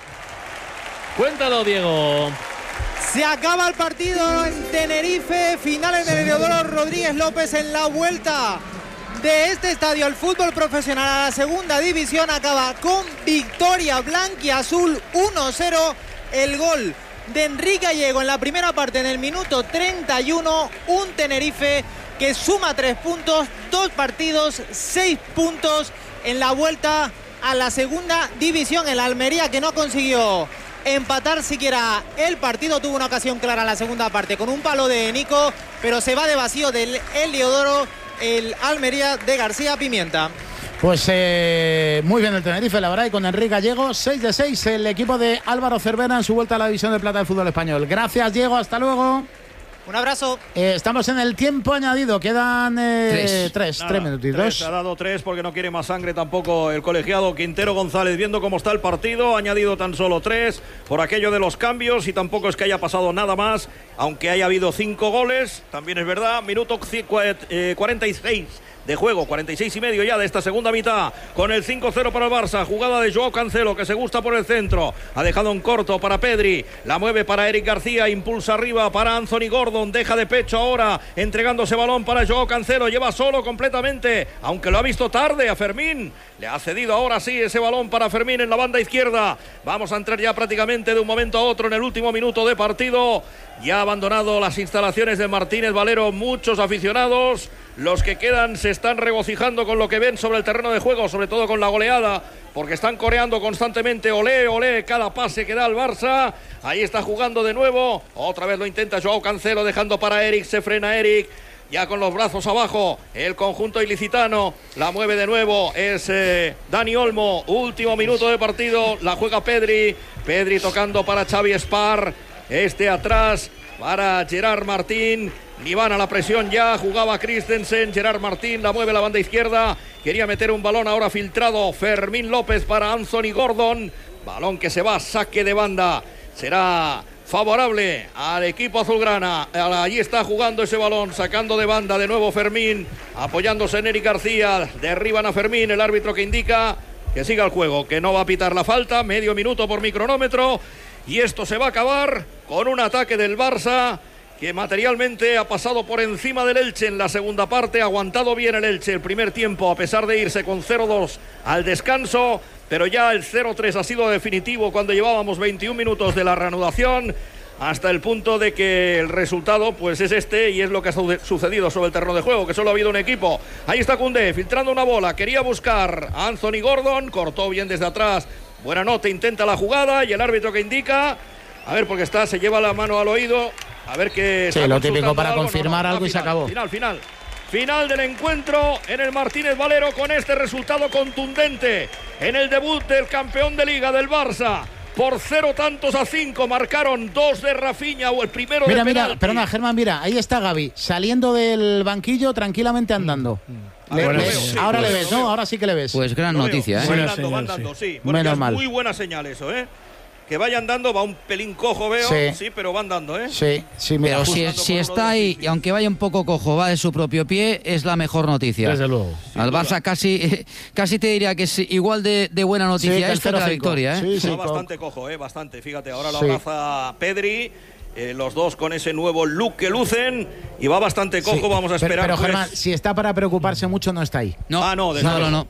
Cuéntalo, Diego. Se acaba el partido en Tenerife. Finales del Heliodoro. Rodríguez López en la vuelta de este estadio al fútbol profesional a la segunda división acaba con victoria blanquiazul uno cero. El gol de Enrique Gallego en la primera parte en el minuto treinta y uno. Un Tenerife que suma tres puntos, dos partidos, seis puntos en la vuelta a la segunda división. El Almería que no consiguió empatar siquiera el partido, tuvo una ocasión clara en la segunda parte con un palo de Nico, pero se va de vacío del Heliodoro el Almería de García Pimienta. Pues eh, muy bien el Tenerife, la verdad, y con Enrique Gallego, seis de seis el equipo de Álvaro Cervera en su vuelta a la división de plata del fútbol español. Gracias, Diego, hasta luego. Un abrazo. Eh, estamos en el tiempo añadido, quedan eh, tres, tres, Nada, tres minutitos. Tres, ha dado tres porque no quiere más sangre tampoco el colegiado Quintero González, viendo cómo está el partido, ha añadido tan solo tres por aquello de los cambios y tampoco es que haya pasado nada más, aunque haya habido cinco goles, también es verdad, minuto cuarenta y seis de juego, cuarenta y seis y medio ya de esta segunda mitad, con el cinco cero para el Barça, jugada de Joao Cancelo que se gusta por el centro, ha dejado un corto para Pedri, la mueve para Eric García, impulsa arriba para Anthony Gordon, deja de pecho ahora, entregándose balón para Joao Cancelo, lleva solo completamente, aunque lo ha visto tarde a Fermín, le ha cedido ahora sí ese balón para Fermín en la banda izquierda, vamos a entrar ya prácticamente de un momento a otro en el último minuto de partido, ya ha abandonado las instalaciones de Martínez Valero muchos aficionados, los que quedan se están regocijando con lo que ven sobre el terreno de juego, sobre todo con la goleada, porque están coreando constantemente olé, olé, cada pase que da el Barça. Ahí está jugando de nuevo, otra vez lo intenta Joao Cancelo, dejando para Eric, se frena Eric, ya con los brazos abajo, el conjunto ilicitano, la mueve de nuevo, es eh, Dani Olmo, último minuto de partido, la juega Pedri, Pedri tocando para Xavi Spar, este atrás para Gerard Martín, ni van a la presión ya, jugaba Christensen, Gerard Martín la mueve a la banda izquierda, quería meter un balón ahora filtrado, Fermín López para Anthony Gordon, balón que se va, saque de banda, será favorable al equipo azulgrana, allí está jugando ese balón, sacando de banda de nuevo Fermín, apoyándose en Eric García, derriban a Fermín, el árbitro que indica que siga el juego, que no va a pitar la falta, medio minuto por mi cronómetro, y esto se va a acabar con un ataque del Barça que materialmente ha pasado por encima del Elche en la segunda parte, ha aguantado bien el Elche el primer tiempo a pesar de irse con cero dos al descanso, pero ya el cero tres ha sido definitivo cuando llevábamos veintiún minutos de la reanudación, hasta el punto de que el resultado pues es este y es lo que ha sucedido sobre el terreno de juego, que solo ha habido un equipo. Ahí está Koundé filtrando una bola, quería buscar a Anthony Gordon, cortó bien desde atrás, buena nota, intenta la jugada y el árbitro que indica, a ver porque está, se lleva la mano al oído, a ver qué... Sí, lo típico para algo, confirmar no, no, algo y final, se acabó. Final, final. Final del encuentro en el Martínez Valero con este resultado contundente en el debut del campeón de Liga del Barça. Por cero tantos a cinco marcaron dos de Rafinha o el primero mira, de mira, penalti. perdona, Germán, mira, ahí está Gavi, saliendo del banquillo tranquilamente andando. Mm. Le, Ver, le, veo, sí, ahora pues, le ves, ¿no? Ahora sí que le ves. Pues gran Lo noticia, veo. ¿eh? Van Buena dando, señal, van dando, sí. sí. Porque Menos es mal. muy buena señal eso, ¿eh? Que vayan dando, va un pelín cojo, veo. Sí. Sí, pero van dando, ¿eh? Sí, sí, mira. Pero si, si está ahí, y aunque vaya un poco cojo, va de su propio pie, es la mejor noticia. Desde luego. Al Barça casi, casi te diría que es igual de, de buena Sí, noticia que el esto que la cero cinco. victoria, ¿eh? Sí, sí, Va co- bastante cojo, ¿eh? Bastante. Fíjate, ahora la Sí. abraza Pedri. Eh, los dos con ese nuevo look que lucen. Y va bastante cojo, sí. vamos a Pero- esperar. Pero, pues. Germán, si está para preocuparse mucho, no está ahí. No, Ah, no, desde no, no, luego. no.